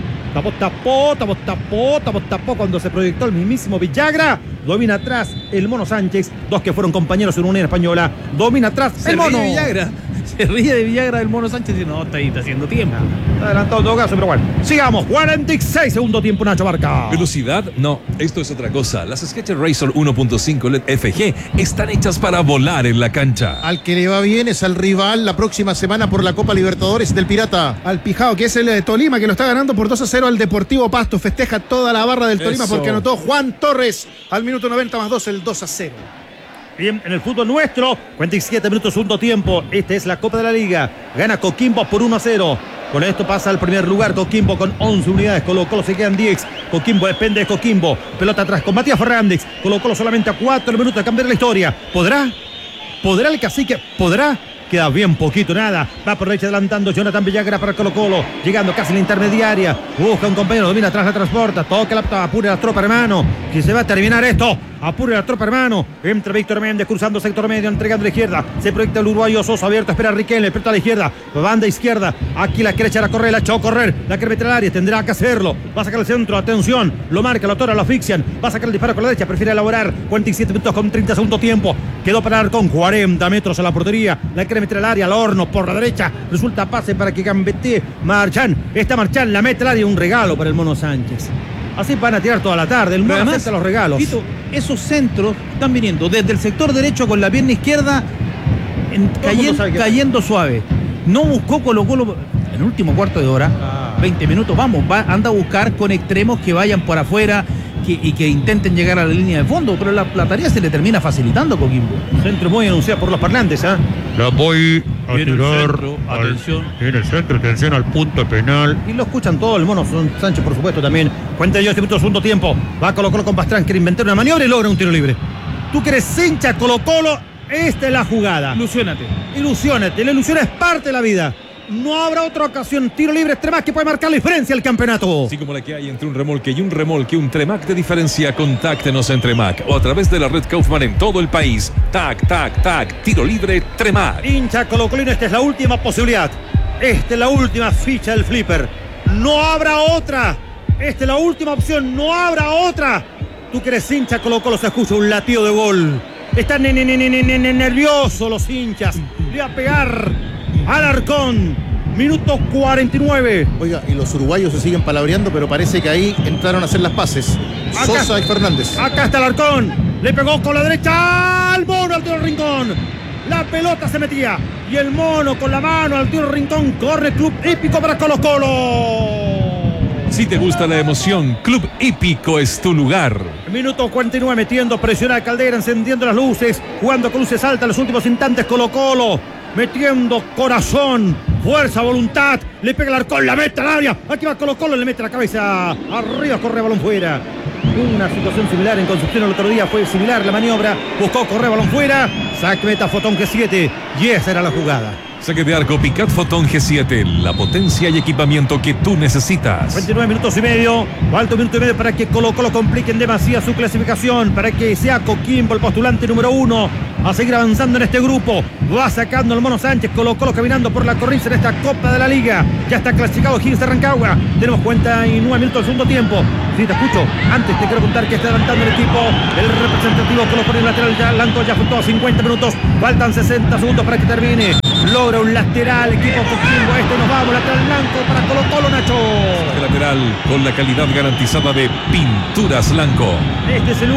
Tapó cuando se proyectó el mismísimo Villagra. Domina atrás el Mono Sánchez. Dos que fueron compañeros en Unión Española. Domina atrás el Mono. Se ríe de Villagra del Mono Sánchez y no, está haciendo tiempo. Está adelantado en todo caso, pero bueno. Sigamos. 46 segundo tiempo, Nacho Barca. ¿Velocidad? No, esto es otra cosa. Las Skechers Razor 1.5 LED FG están hechas para volar en la cancha. Al que le va bien es al rival la próxima semana por la Copa Libertadores del Pirata. Al Pijao, que es el de Tolima, que lo está ganando por 2-0 al Deportivo Pasto. Festeja toda la barra del Tolima porque anotó Juan Torres al minuto 90 más 2 el 2-0. Bien, en el fútbol nuestro, 47 minutos segundo tiempo. Esta es la Copa de la Liga. Gana Coquimbo por 1-0. Con esto pasa al primer lugar Coquimbo con 11 unidades. Colo-Colo se quedan 10. Coquimbo depende de Coquimbo. Pelota atrás con Matías Fernández. Colo-Colo solamente a 4 minutos de cambiar la historia. ¿Podrá el cacique? ¿Podrá? Queda bien poquito, nada. Va por derecha adelantando Jonathan Villagra para Colo-Colo. Llegando casi a la intermediaria. Busca un compañero, domina atrás, la transporta. Toca la apure la tropa, hermano. Que se va a terminar esto. Apure la tropa, hermano. Entra Víctor Méndez cruzando sector medio, entregando a la izquierda. Se proyecta el uruguayo Sosa abierto. Espera a Riquelme. Espera a la izquierda. Banda izquierda. Aquí la quiere echar a correr. La echó a correr. La quiere meter al área. Tendrá que hacerlo. Va a sacar el centro. Atención. Lo marca, lo tora, lo asfixian. Va a sacar el disparo con la derecha. Prefiere elaborar. 47 minutos con 30 segundo tiempo. Quedó para Alarcón. 40 metros a la portería. La quiere meter al área. Al horno por la derecha. Resulta pase para que gambetee Marchán. Está Marchán. La mete al área. Un regalo para el Mono Sánchez. Así van a tirar toda la tarde. El Mono acepta los regalos. Tito, esos centros están viniendo desde el sector derecho con la pierna izquierda cayendo suave. No buscó Colo-Colo en el último cuarto de hora. 20 minutos, anda a buscar con extremos que vayan por afuera y que intenten llegar a la línea de fondo, pero la tarea se le termina facilitando a Coquimbo. Centro muy anunciado por los parlantes, ¿eh? La voy a Viene tirar. el centro, atención. En el centro, atención al punto penal. Y lo escuchan todo, el Mono Sánchez, por supuesto, también. 48 minutos, segundo tiempo. Va Colo-Colo con Pastrán, quiere inventar una maniobra y logra un tiro libre. Tú que eres hincha Colo-Colo, esta es la jugada. Ilusiónate. La ilusión es parte de la vida. No habrá otra ocasión. Tiro libre Tremac que puede marcar la diferencia del campeonato. Así como la que hay entre un remolque y un Tremac de diferencia, contáctenos en Tremac o a través de la red Kaufman en todo el país. Tac, tiro libre Tremac. Hincha colocolino, esta es la última posibilidad. Esta es la última ficha del flipper. No habrá otra. Esta es la última opción. No habrá otra. Tú que eres hincha Colo-Colo, se escucha un latido de gol. Están nerviosos los hinchas. Le va a pegar Alarcón, minuto 49. Oiga, y los uruguayos se siguen palabreando, pero parece que ahí entraron a hacer las paces. Sosa y Fernández. Acá está Alarcón. Le pegó con la derecha al Mono, al tiro del rincón. La pelota se metía. Y el Mono con la mano al tiro del rincón. Corre Club Hípico para Colo-Colo. Si te gusta la emoción, Club Hípico es tu lugar. Minuto 49, metiendo presión a Caldera, encendiendo las luces, jugando con luces altas en los últimos instantes. Colo-Colo, metiendo corazón, fuerza, voluntad. Le pega el Alarcón, la mete al área. Aquí va Colo-Colo, le mete la cabeza arriba, corre balón fuera. Una situación similar en Concepción el otro día, fue similar la maniobra. Buscó Correa, balón fuera. Saque meta Fotón G7. Y esa era la jugada. Saque de arco Picat Fotón G7, la potencia y equipamiento que tú necesitas. 29 minutos y medio, falta un minuto y medio para que Colo-Colo compliquen demasiado su clasificación, para que sea Coquimbo el postulante número 1 a seguir avanzando en este grupo. Va sacando el Mono Sánchez, Colo-Colo caminando por la cornisa en esta Copa de la Liga. Ya está clasificado Higgins de Rancagua. Tenemos 49 minutos del segundo tiempo. Sí, te escucho. Antes te quiero contar que está adelantando el equipo, el representativo Colo-Colo en lateral. Ya Lanto ya afectó a 50 minutos. Faltan 60 segundos para que termine. Logra un lateral, equipo Coquimbo. Nos vamos, lateral blanco para Colo-Colo, Nacho. Este lateral con la calidad garantizada de Pinturas Blanco. Este es el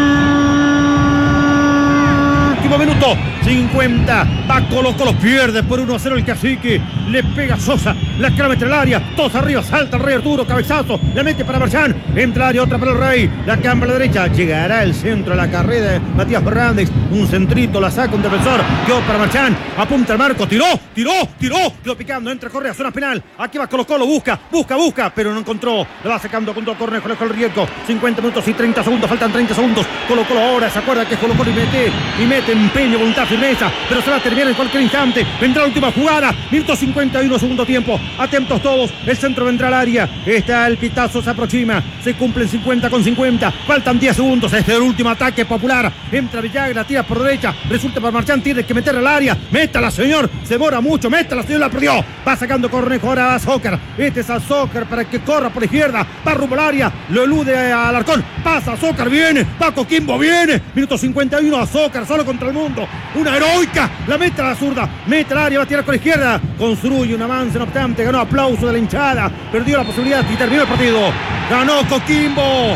último minuto. 50. Va Colo-Colo, pierde por 1-0 el Cacique. Le pega Sosa, la clava entre el área. Todos arriba, salta el Rey Arturo, cabezazo. La mete para Marchán. Entra al área, otra para el Rey. La cambia a la derecha. Llegará el centro a la carrera de Matías Fernández. Un centrito, la saca un defensor. Quedó para Marchán. Apunta al marco. Tiró. Quedó picando. Entra Correa, zona penal. Aquí va Colo-Colo. Busca. Pero no encontró. La va sacando contra Cornejo. Lejos el riesgo. 50 minutos y 30 segundos. Faltan 30 segundos. Colo-Colo ahora se acuerda que es Colo-Colo y mete empeño, voluntad, firmeza. Pero se va a terminar en cualquier instante. Vendrá la última jugada. Minuto 51, segundo tiempo. Atentos todos. El centro vendrá al área. Está el pitazo, se aproxima. Se cumplen 50 con 50. Faltan 10 segundos. Este es el último ataque popular. Entra Villagra, tira por derecha. Resulta para Marchán. Tiene que meter al área. Métala, señor. Se demora mucho. Métala, señor. La perdió. Va sacando Cornejo. Ahora va Zócar. Este es a Zócar para que corra por la izquierda. Va rumbo al área. Lo elude a Alarcón. Pasa Zócar. Viene. Va Coquimbo. Viene. Minuto 51. A Zócar solo contra el mundo. Una heroica. La mete a la zurda. Mete al área. Va a tirar con la izquierda. Construye un avance. No obstante, ganó aplauso de la hinchada. Perdió la posibilidad y terminó el partido. Ganó Coquimbo.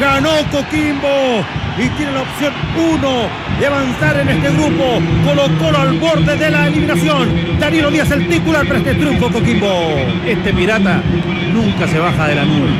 Y tiene la opción 1 de avanzar en este grupo. Colo-Colo al borde de la eliminación. Danilo Díaz el titular para este triunfo Coquimbo. Este pirata nunca se baja de la nube.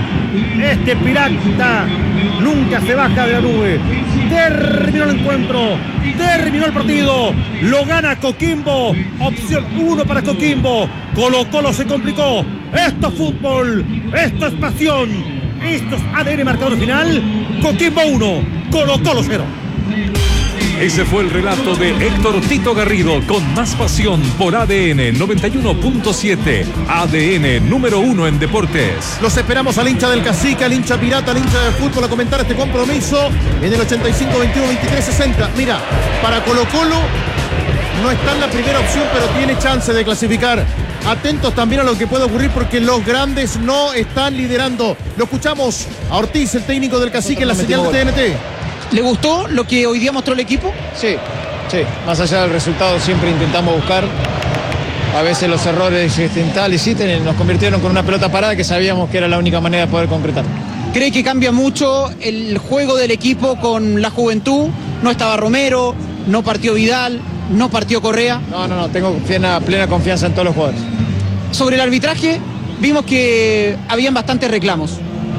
Terminó el encuentro. Terminó el partido. Lo gana Coquimbo. Opción 1 para Coquimbo. Colo-Colo se complicó. Esto es fútbol. Esto es pasión. Esto es ADN marcador final. Coquimbo 1, Colo-Colo 0. Ese fue el relato de Héctor Tito Garrido con más pasión por ADN 91.7. ADN número 1 en deportes. Los esperamos al hincha del Cacique, al hincha pirata, al hincha de fútbol a comentar este compromiso en el 85 21 23 60. Mira, para Colo-Colo no está en la primera opción, pero tiene chance de clasificar. Atentos también a lo que puede ocurrir porque los grandes no están liderando. Lo escuchamos a Ortiz, el técnico del Cacique, en la señal de TNT. ¿Le gustó lo que hoy día mostró el equipo? Sí. Más allá del resultado siempre intentamos buscar. A veces los errores nos convirtieron con una pelota parada que sabíamos que era la única manera de poder concretar. ¿Cree que cambia mucho el juego del equipo con la juventud? No estaba Romero, no partió Vidal, no partió Correa. No, tengo plena confianza en todos los jugadores. Sobre el arbitraje, vimos que habían bastantes reclamos.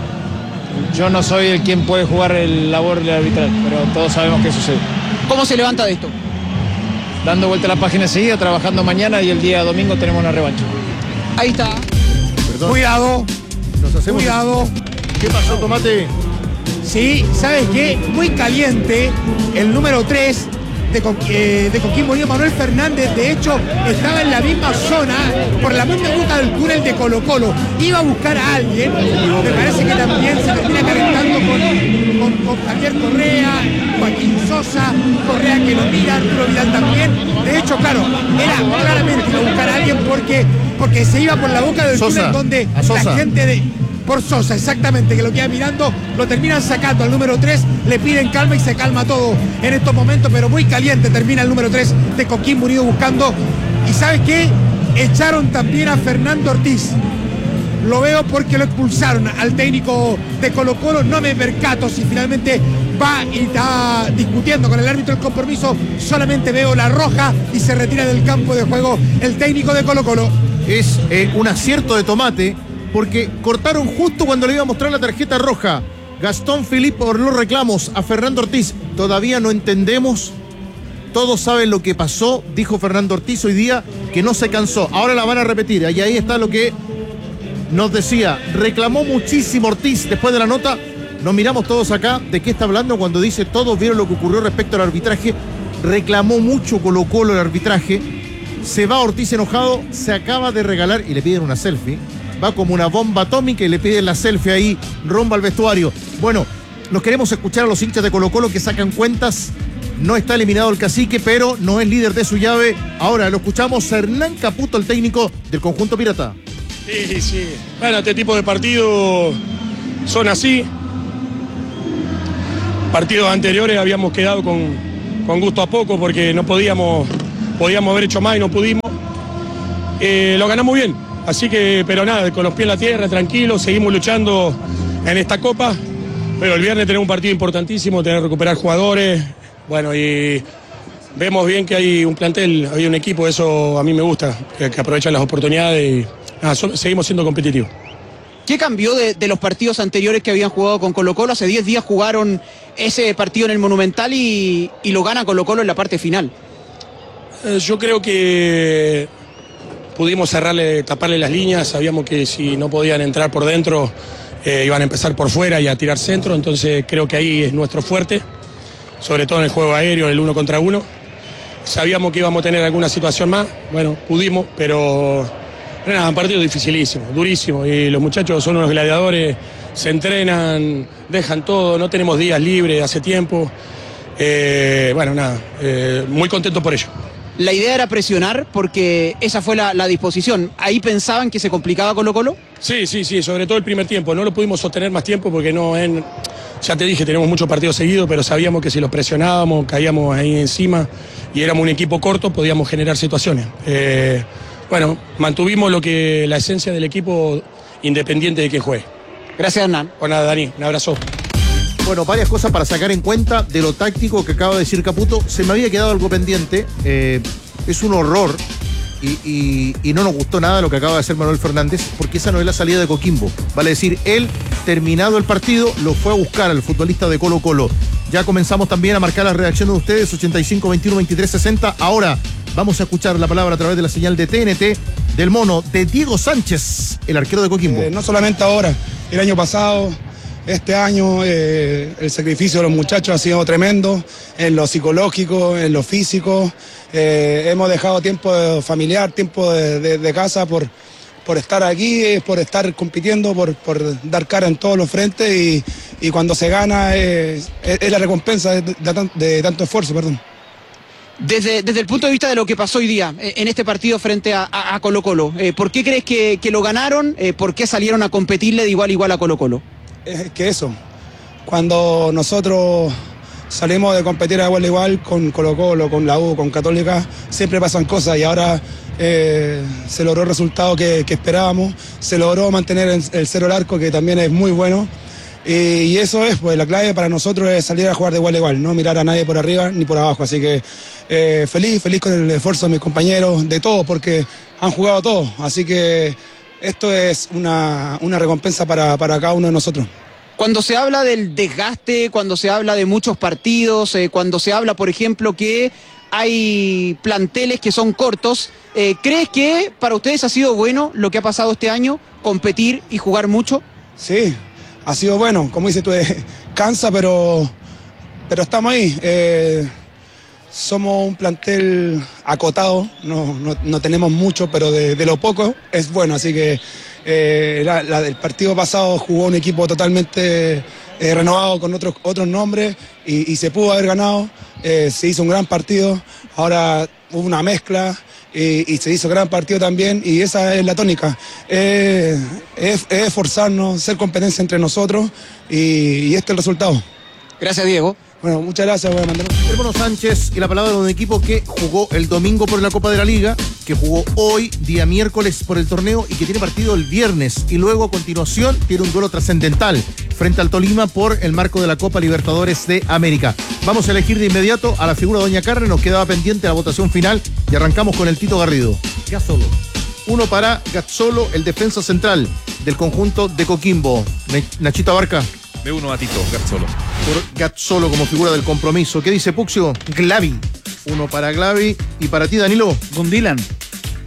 Yo no soy el quien puede jugar el labor del arbitral, pero todos sabemos qué sucede. ¿Cómo se levanta de esto? Dando vuelta a la página enseguida, trabajando mañana y el día domingo tenemos una revancha. Ahí está. Perdón. Cuidado. Nos hacemos. Cuidado. ¿Qué pasó, Tomate? Sí, ¿sabes qué? Muy caliente el número 3 de Coquimbo Unido, Manuel Fernández. De hecho, estaba en la misma zona, por la misma ruta del túnel de Colo-Colo. Iba a buscar a alguien. Me parece que también se termina calentando con Javier Correa, Joaquín Sosa, Correa que lo mira, Arturo Vidal también. De hecho, claro, era claramente iba a buscar a alguien porque se iba por la boca del túnel donde la gente de... Por Sosa, exactamente, que lo queda mirando, lo terminan sacando al número 3, le piden calma y se calma todo en estos momentos, pero muy caliente termina el número 3 de Coquimbo Unido buscando. ¿Y sabes qué? Echaron también a Fernando Ortiz. Lo veo porque lo expulsaron al técnico de Colo-Colo. No me percato si finalmente va y está discutiendo con el árbitro el compromiso. Solamente veo la roja y se retira del campo de juego el técnico de Colo-Colo. Es un acierto de Tomate, porque cortaron justo cuando le iba a mostrar la tarjeta roja. Gastón Filipe por los reclamos a Fernando Ortiz. Todavía no entendemos. Todos saben lo que pasó, dijo Fernando Ortiz hoy día, que no se cansó. Ahora la van a repetir. Y ahí está lo que nos decía. Reclamó muchísimo Ortiz después de la nota, nos miramos todos acá de qué está hablando cuando dice todos vieron lo que ocurrió respecto al arbitraje. Reclamó mucho Colo-Colo el arbitraje. Se va Ortiz enojado, se acaba de regalar y le piden una selfie. Va como una bomba atómica y le piden la selfie ahí, rumbo al vestuario. Bueno, nos queremos escuchar a los hinchas de Colo-Colo que sacan cuentas. No está eliminado el Cacique, pero no es líder de su llave. Ahora lo escuchamos a Hernán Caputo, el técnico del conjunto pirata. Sí. Bueno, este tipo de partidos son así. Partidos anteriores habíamos quedado con gusto a poco porque no podíamos haber hecho más y no pudimos. Lo ganamos bien, así que, pero nada, con los pies en la tierra, tranquilos, seguimos luchando en esta copa. Pero el viernes tenemos un partido importantísimo, tener que recuperar jugadores. Bueno, y vemos bien que hay un plantel, hay un equipo, eso a mí me gusta, que aprovechan las oportunidades y nada, seguimos siendo competitivos. ¿Qué cambió de los partidos anteriores que habían jugado con Colo-Colo? Hace 10 días jugaron ese partido en el Monumental y lo gana Colo-Colo en la parte final. Yo creo que pudimos taparle las líneas, sabíamos que si no podían entrar por dentro iban a empezar por fuera y a tirar centro, entonces creo que ahí es nuestro fuerte, sobre todo en el juego aéreo, en el 1 contra 1. Sabíamos que íbamos a tener alguna situación más, bueno, pudimos, pero nada, un partido dificilísimo, durísimo, y los muchachos son unos gladiadores, se entrenan, dejan todo, no tenemos días libres hace tiempo. Bueno, nada, muy contento por ello. La idea era presionar porque esa fue la disposición. ¿Ahí pensaban que se complicaba Colo-Colo? Sí, sobre todo el primer tiempo. No lo pudimos sostener más tiempo porque ya te dije, tenemos muchos partidos seguidos, pero sabíamos que si los presionábamos, caíamos ahí encima y éramos un equipo corto, podíamos generar situaciones. Bueno, mantuvimos la esencia del equipo independiente de que juegue. Gracias, Hernán. Pues nada, Dani, un abrazo. Bueno, varias cosas para sacar en cuenta de lo táctico que acaba de decir Caputo. Se me había quedado algo pendiente. Es un horror y no nos gustó nada lo que acaba de hacer Manuel Fernández, porque esa no es la salida de Coquimbo. Vale decir, él, terminado el partido, lo fue a buscar al futbolista de Colo-Colo. Ya comenzamos también a marcar las reacciones de ustedes, 85, 21, 23, 60. Ahora vamos a escuchar la palabra a través de la señal de TNT del mono de Diego Sánchez, el arquero de Coquimbo. No solamente ahora, el año pasado, este año, el sacrificio de los muchachos ha sido tremendo, en lo psicológico, en lo físico. Hemos dejado tiempo familiar, tiempo de casa por estar aquí, por estar compitiendo, por dar cara en todos los frentes y cuando se gana es la recompensa de tanto esfuerzo, perdón. Desde el punto de vista de lo que pasó hoy día en este partido frente a Colo-Colo, ¿por qué crees que lo ganaron? ¿Por qué salieron a competirle de igual a igual a Colo-Colo? Es que eso, cuando nosotros salimos de competir de igual a igual con Colo-Colo, con la U, con Católica, siempre pasan cosas y ahora se logró el resultado que esperábamos, se logró mantener el cero al arco, que también es muy bueno. Y eso es, pues la clave para nosotros es salir a jugar de igual a igual, no mirar a nadie por arriba ni por abajo. Así que feliz con el esfuerzo de mis compañeros, de todos, porque han jugado todos. Así que esto es una recompensa para cada uno de nosotros. Cuando se habla del desgaste, cuando se habla de muchos partidos, cuando se habla, por ejemplo, que hay planteles que son cortos, ¿crees que para ustedes ha sido bueno lo que ha pasado este año, competir y jugar mucho? Sí, ha sido bueno, como dices tú, cansa, pero estamos ahí. Somos un plantel acotado, no tenemos mucho, pero de lo poco es bueno, así que la del partido pasado jugó un equipo totalmente renovado con otros nombres y se pudo haber ganado, se hizo un gran partido, ahora hubo una mezcla y se hizo gran partido también y esa es la tónica, es esforzarnos, ser competencia entre nosotros y este es el resultado. Gracias, Diego. Bueno, muchas gracias. Voy a mandar el mono Sánchez y la palabra de un equipo que jugó el domingo por la Copa de la Liga, que jugó hoy, día miércoles, por el torneo y que tiene partido el viernes. Y luego, a continuación, tiene un duelo trascendental frente al Tolima por el marco de la Copa Libertadores de América. Vamos a elegir de inmediato a la figura de Doña Carne. Nos quedaba pendiente la votación final y arrancamos con el Tito Garrido. Gazzolo. 1 para Gazzolo, el defensa central del conjunto de Coquimbo. Nachito Abarca. Me uno a Tito, Gazzolo. Por Gazzolo como figura del compromiso. ¿Qué dice Puxio? Glavi. 1 para Glavi. ¿Y para ti, Danilo? Gundilan.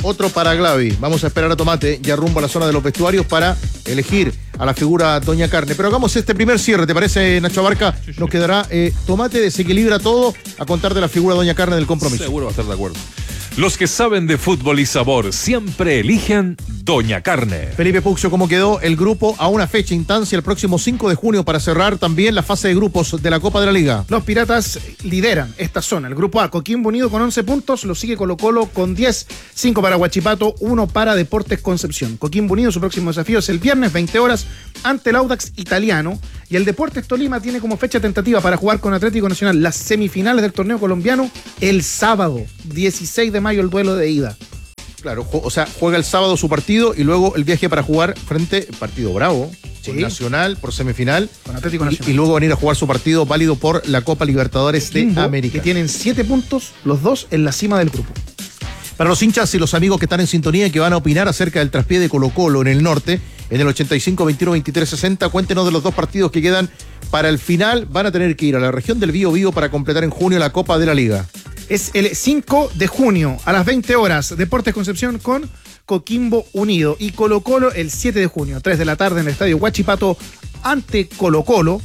otro para Glavi. Vamos a esperar a Tomate, ya rumbo a la zona de los vestuarios para elegir a la figura Doña Carne. Pero hagamos este primer cierre, ¿te parece, Nacho Abarca? Nos quedará Tomate, desequilibra todo, a contar de la figura Doña Carne del compromiso. Seguro va a estar de acuerdo. Los que saben de fútbol y sabor siempre eligen Doña Carne. Felipe Puccio, ¿cómo quedó el grupo a una fecha instancia el próximo 5 de junio para cerrar también la fase de grupos de la Copa de la Liga? Los Piratas lideran esta zona. El grupo A, Coquimbo Unido con 11 puntos, lo sigue Colo-Colo con 10, 5 para Huachipato, 1 para Deportes Concepción. Coquimbo Unido, su próximo desafío es el viernes 20 horas ante el Audax Italiano, y el Deportes Tolima tiene como fecha tentativa para jugar con Atlético Nacional las semifinales del torneo colombiano el sábado 16 de mayo, el duelo de ida. Claro, o sea, juega el sábado su partido y luego el viaje para jugar frente partido bravo, sí, Nacional por semifinal, con Atlético Nacional. Y luego venir a jugar su partido válido por la Copa Libertadores Coquimbo, de América. Que tienen 7 puntos, los dos en la cima del grupo. Para los hinchas y los amigos que están en sintonía y que van a opinar acerca del traspié de Colo-Colo en el norte, en el 85 21 23 60, cuéntenos de los dos partidos que quedan para el final. Van a tener que ir a la región del Bío para completar en junio la Copa de la Liga. Es el 5 de junio a las 20 horas, Deportes Concepción con Coquimbo Unido, y Colo-Colo el 7 de junio, 3 de la tarde en el estadio Huachipato ante Colo-Colo.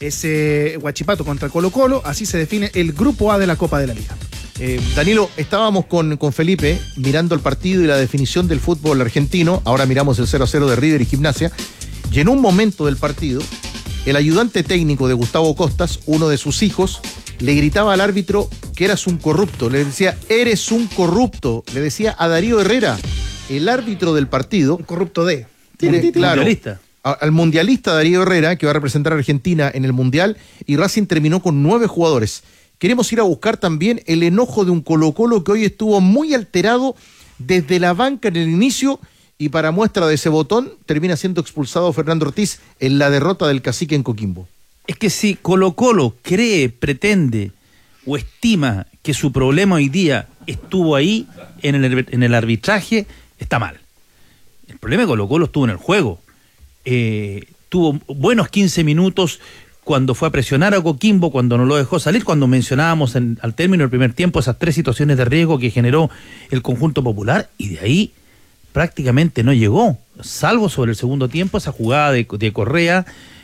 Ese Huachipato contra Colo-Colo, así se define el grupo A de la Copa de la Liga. Danilo, estábamos con Felipe mirando el partido y la definición del fútbol argentino. Ahora miramos el 0-0 de River y Gimnasia. Y en un momento del partido, el ayudante técnico de Gustavo Costas, uno de sus hijos, le gritaba al árbitro que eras un corrupto. Le decía, eres un corrupto. Le decía a Darío Herrera, el árbitro del partido. Un corrupto de. Claro, mundialista. Al mundialista Darío Herrera, que va a representar a Argentina en el Mundial, y Racing terminó con 9 jugadores. Queremos ir a buscar también el enojo de un Colo-Colo que hoy estuvo muy alterado desde la banca en el inicio, y para muestra de ese botón termina siendo expulsado Fernando Ortiz en la derrota del Cacique en Coquimbo. Es que si Colo-Colo cree, pretende o estima que su problema hoy día estuvo ahí en el arbitraje, está mal. El problema de Colo-Colo estuvo en el juego. Tuvo buenos 15 minutos cuando fue a presionar a Coquimbo, cuando no lo dejó salir, cuando mencionábamos al término del primer tiempo esas 3 situaciones de riesgo que generó el conjunto popular, y de ahí prácticamente no llegó, salvo sobre el segundo tiempo esa jugada de Correa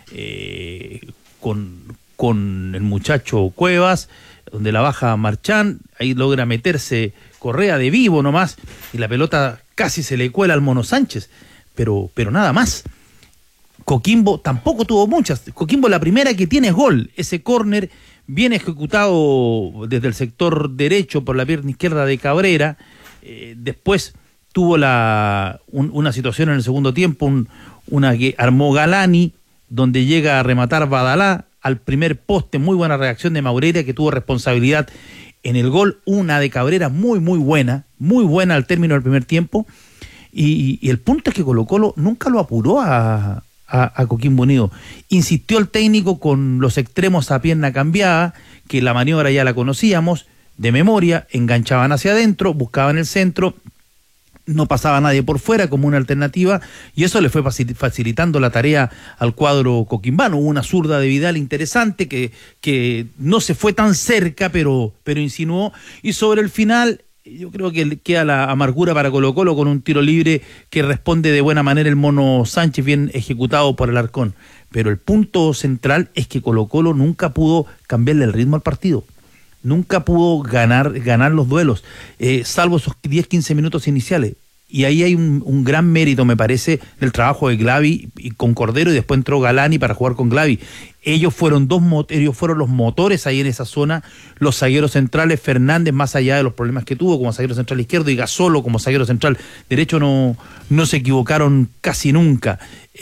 con el muchacho Cuevas, donde la baja Marchán, ahí logra meterse Correa de vivo nomás, y la pelota casi se le cuela al Mono Sánchez, pero nada más. Coquimbo tampoco tuvo muchas. Coquimbo la primera que tiene es gol, ese córner bien ejecutado desde el sector derecho por la pierna izquierda de Cabrera. Después tuvo una situación en el segundo tiempo, una que armó Galani, donde llega a rematar Badalá al primer poste. Muy buena reacción de Maureira, que tuvo responsabilidad en el gol. Una de Cabrera muy buena al término del primer tiempo. Y el punto es que Colo-Colo nunca lo apuró a Coquimbo Unido. Insistió el técnico con los extremos a pierna cambiada, que la maniobra ya la conocíamos de memoria, enganchaban hacia adentro, buscaban el centro, no pasaba nadie por fuera como una alternativa, y eso le fue facilitando la tarea al cuadro coquimbano. Hubo una zurda de Vidal interesante que no se fue tan cerca, pero insinuó, y sobre el final yo creo que queda la amargura para Colo-Colo con un tiro libre que responde de buena manera el Mono Sánchez, bien ejecutado por Alarcón. Pero el punto central es que Colo-Colo nunca pudo cambiarle el ritmo al partido. Nunca pudo ganar los duelos, salvo esos 10-15 minutos iniciales. Y ahí hay un gran mérito, me parece, del trabajo de Glavi y con Cordero, y después entró Galani para jugar con Glavi. Ellos fueron los motores ahí en esa zona. Los zagueros centrales, Fernández, más allá de los problemas que tuvo como zaguero central izquierdo, y Gasolo como zaguero central derecho, no se equivocaron casi nunca.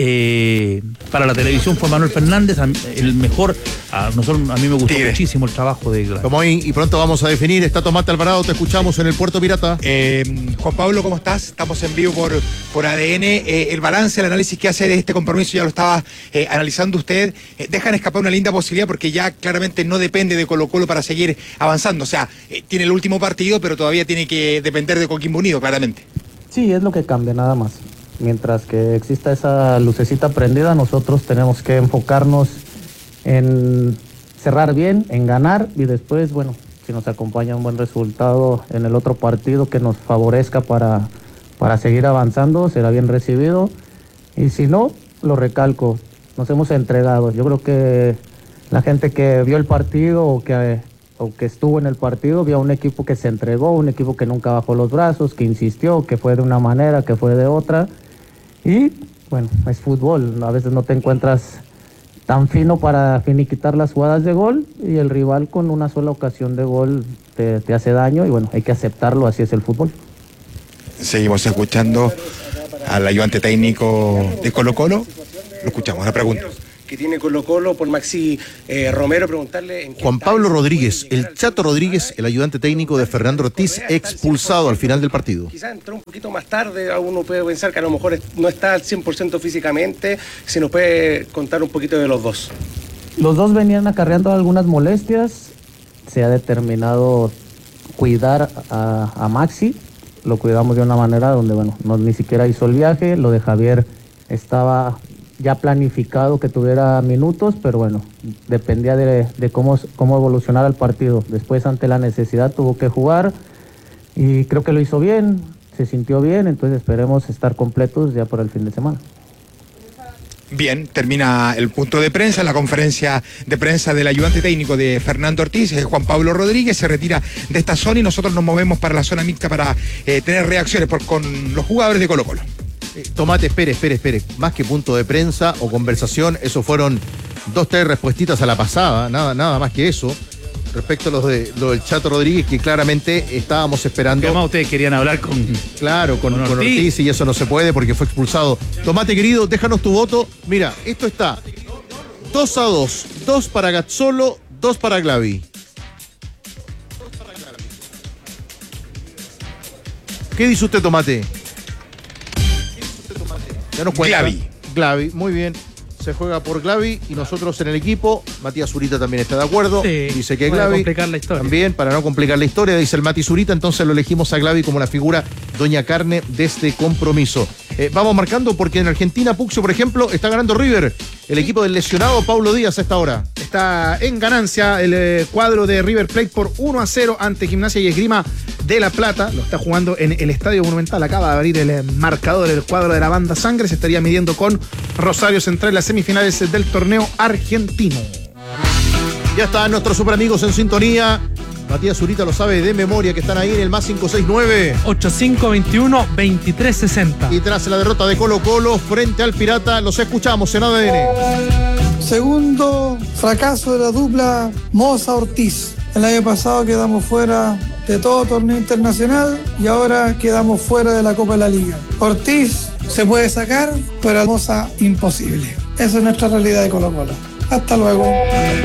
Para la televisión fue Manuel Fernández el mejor. A mí me gustó muchísimo el trabajo de Glavi. Como hoy, y pronto vamos a definir. Está Tomate Alvarado, te escuchamos en el Puerto Pirata. Juan Pablo, ¿cómo estás? Estamos en vivo por ADN. El balance, el análisis que hace de este compromiso ya lo estaba analizando usted. Dejan escapar una linda posibilidad, porque ya claramente no depende de Colo-Colo para seguir avanzando. O sea, tiene el último partido, pero todavía tiene que depender de Coquimbo Unido, claramente. Sí, es lo que cambia, nada más. Mientras que exista esa lucecita prendida, nosotros tenemos que enfocarnos en cerrar bien, en ganar, y después, bueno, si nos acompaña un buen resultado en el otro partido que nos favorezca para para seguir avanzando, será bien recibido. Y si no, lo recalco, nos hemos entregado. Yo creo que la gente que vio el partido o que estuvo en el partido vio a un equipo que se entregó, un equipo que nunca bajó los brazos, que insistió, que fue de una manera, que fue de otra. Y bueno, es fútbol, a veces no te encuentras tan fino para finiquitar las jugadas de gol y el rival con una sola ocasión de gol te hace daño y bueno, hay que aceptarlo, así es el fútbol. Seguimos escuchando al ayudante técnico de Colo-Colo. Lo escuchamos, la pregunta que tiene Colo-Colo por Maxi Romero, preguntarle en qué Juan Pablo Rodríguez, el Chato Rodríguez, el ayudante técnico de Fernando Ortiz, expulsado al final del partido. Quizás entró un poquito más tarde, uno puede pensar que a lo mejor no está al 100% físicamente. Si nos puede contar un poquito de los dos. Los dos venían acarreando algunas molestias, se ha determinado cuidar a Maxi, lo cuidamos de una manera donde bueno, ni siquiera hizo el viaje, lo de Javier estaba ya planificado que tuviera minutos, pero bueno, dependía de cómo evolucionara el partido. Después, ante la necesidad, tuvo que jugar y creo que lo hizo bien, se sintió bien, entonces esperemos estar completos ya por el fin de semana. Bien, termina el punto de prensa, la conferencia de prensa del ayudante técnico de Fernando Ortiz, Juan Pablo Rodríguez, se retira de esta zona y nosotros nos movemos para la zona mixta para tener reacciones con los jugadores de Colo-Colo. Tomate, espere. Más que punto de prensa o conversación, eso fueron 2-3 respuestitas a la pasada, nada más que eso. Respecto a lo del Chato Rodríguez, que claramente estábamos esperando. Además, ustedes querían hablar con Ortiz y eso no se puede porque fue expulsado. Tomate, querido, déjanos tu voto. Mira, esto está 2-2. 2 para Gazzolo, 2 para Glavi. ¿Qué dice usted, Tomate? Ya nos cuenta. Glavi, muy bien. Se juega por Glavi y nosotros en el equipo, Matías Zurita también está de acuerdo. Sí, dice que para Glavi. complicar la historia. También, para no complicar la historia, dice el Mati Zurita, entonces lo elegimos a Glavi como la figura Doña Carne de este compromiso. Vamos marcando porque en Argentina, Puxio, por ejemplo, está ganando River. El equipo del lesionado Paulo Díaz a esta hora. Está en ganancia el cuadro de River Plate por 1-0 ante Gimnasia y Esgrima de La Plata. Lo está jugando en el Estadio Monumental. Acaba de abrir el marcador del cuadro de la banda Sangre. Se estaría midiendo con Rosario Central en las semifinales del torneo argentino. Ya están nuestros super amigos en sintonía. Matías Zurita lo sabe de memoria, que están ahí en el más 569 8521-2360. Y tras la derrota de Colo-Colo frente al Pirata, los escuchamos en ADN. Segundo fracaso de la dupla Moza-Ortiz. El año pasado quedamos fuera de todo torneo internacional y ahora quedamos fuera de la Copa de la Liga. Ortiz se puede sacar, pero a Moza imposible. Esa es nuestra realidad de Colo-Colo. Hasta luego.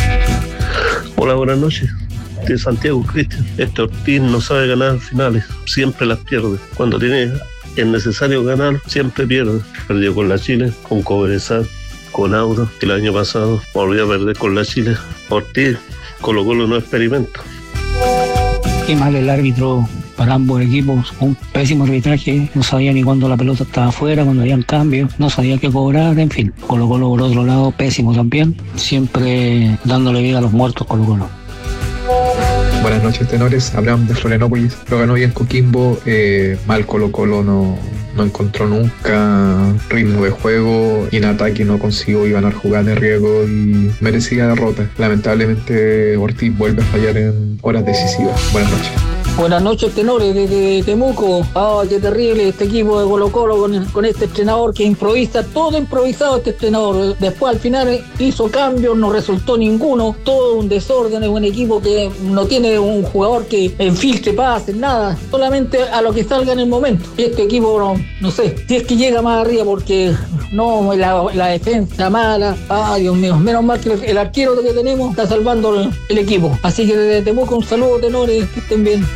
Hola, buenas noches. De Santiago, Cristian. Este Ortiz no sabe ganar finales, siempre las pierde. Cuando es necesario ganar, siempre pierde. Perdió con la Chile, con Cobresal, con Auro. El año pasado volvió a perder con la Chile. Ortiz, Colo-Colo no experimenta. Qué mal el árbitro para ambos equipos, un pésimo arbitraje, no sabía ni cuándo la pelota estaba afuera, cuando habían cambios, no sabía qué cobrar, en fin. Colo-Colo por otro lado, pésimo también, siempre dándole vida a los muertos Colo-Colo. Buenas noches, tenores. Hablamos de Florianópolis. Lo ganó bien Coquimbo. Mal Colo-Colo no encontró nunca ritmo de juego y en ataque no consiguió ganar jugadas de riesgo y merecía derrota. Lamentablemente Ortiz vuelve a fallar en horas decisivas. Buenas noches. Buenas noches, tenores desde Temuco. Qué terrible este equipo de Colo-Colo con este entrenador que improvisa, todo improvisado este entrenador. Después al final hizo cambios, no resultó ninguno, todo un desorden, es un equipo que no tiene un jugador que infiltre pases, nada, solamente a lo que salga en el momento. Y este equipo, no sé, si es que llega más arriba porque no, la defensa mala, Dios mío, menos mal que el arquero que tenemos está salvando el equipo. Así que desde Temuco un saludo, tenores, que estén bien.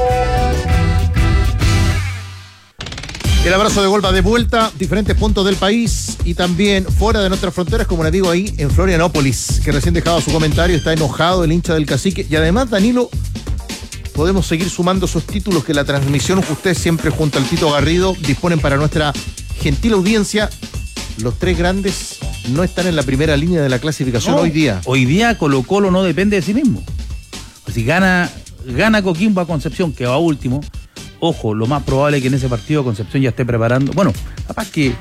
El abrazo de gol va de vuelta, diferentes puntos del país y también fuera de nuestras fronteras, como le digo ahí en Florianópolis, que recién dejaba su comentario, está enojado el hincha del Cacique. Y además, Danilo, podemos seguir sumando esos títulos que la transmisión, usted siempre junto al Tito Garrido, disponen para nuestra gentil audiencia. Los tres grandes no están en la primera línea de la clasificación hoy día. Hoy día Colo-Colo no depende de sí mismo. Si gana Coquimbo a Concepción, que va último, Ojo, lo más probable es que en ese partido Concepción ya esté preparando. Bueno, capaz que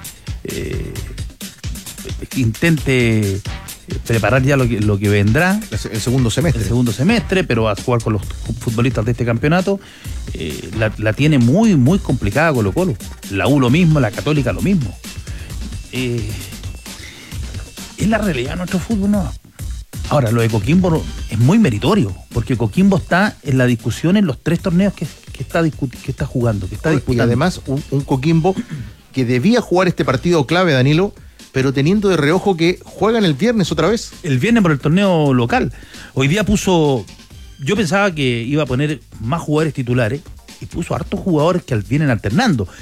intente preparar ya lo que vendrá. El segundo semestre. El segundo semestre, pero a jugar con los futbolistas de este campeonato. La tiene muy, muy complicada Colo-Colo. La U lo mismo, la Católica lo mismo. Es la realidad de nuestro fútbol, ¿no? Ahora, lo de Coquimbo es muy meritorio, porque Coquimbo está en la discusión en los 3 torneos que está jugando, que está disputando. Y además, un Coquimbo que debía jugar este partido clave, Danilo, pero teniendo de reojo que juegan el viernes otra vez. El viernes por el torneo local. Hoy día yo pensaba que iba a poner más jugadores titulares y puso hartos jugadores que vienen alternando.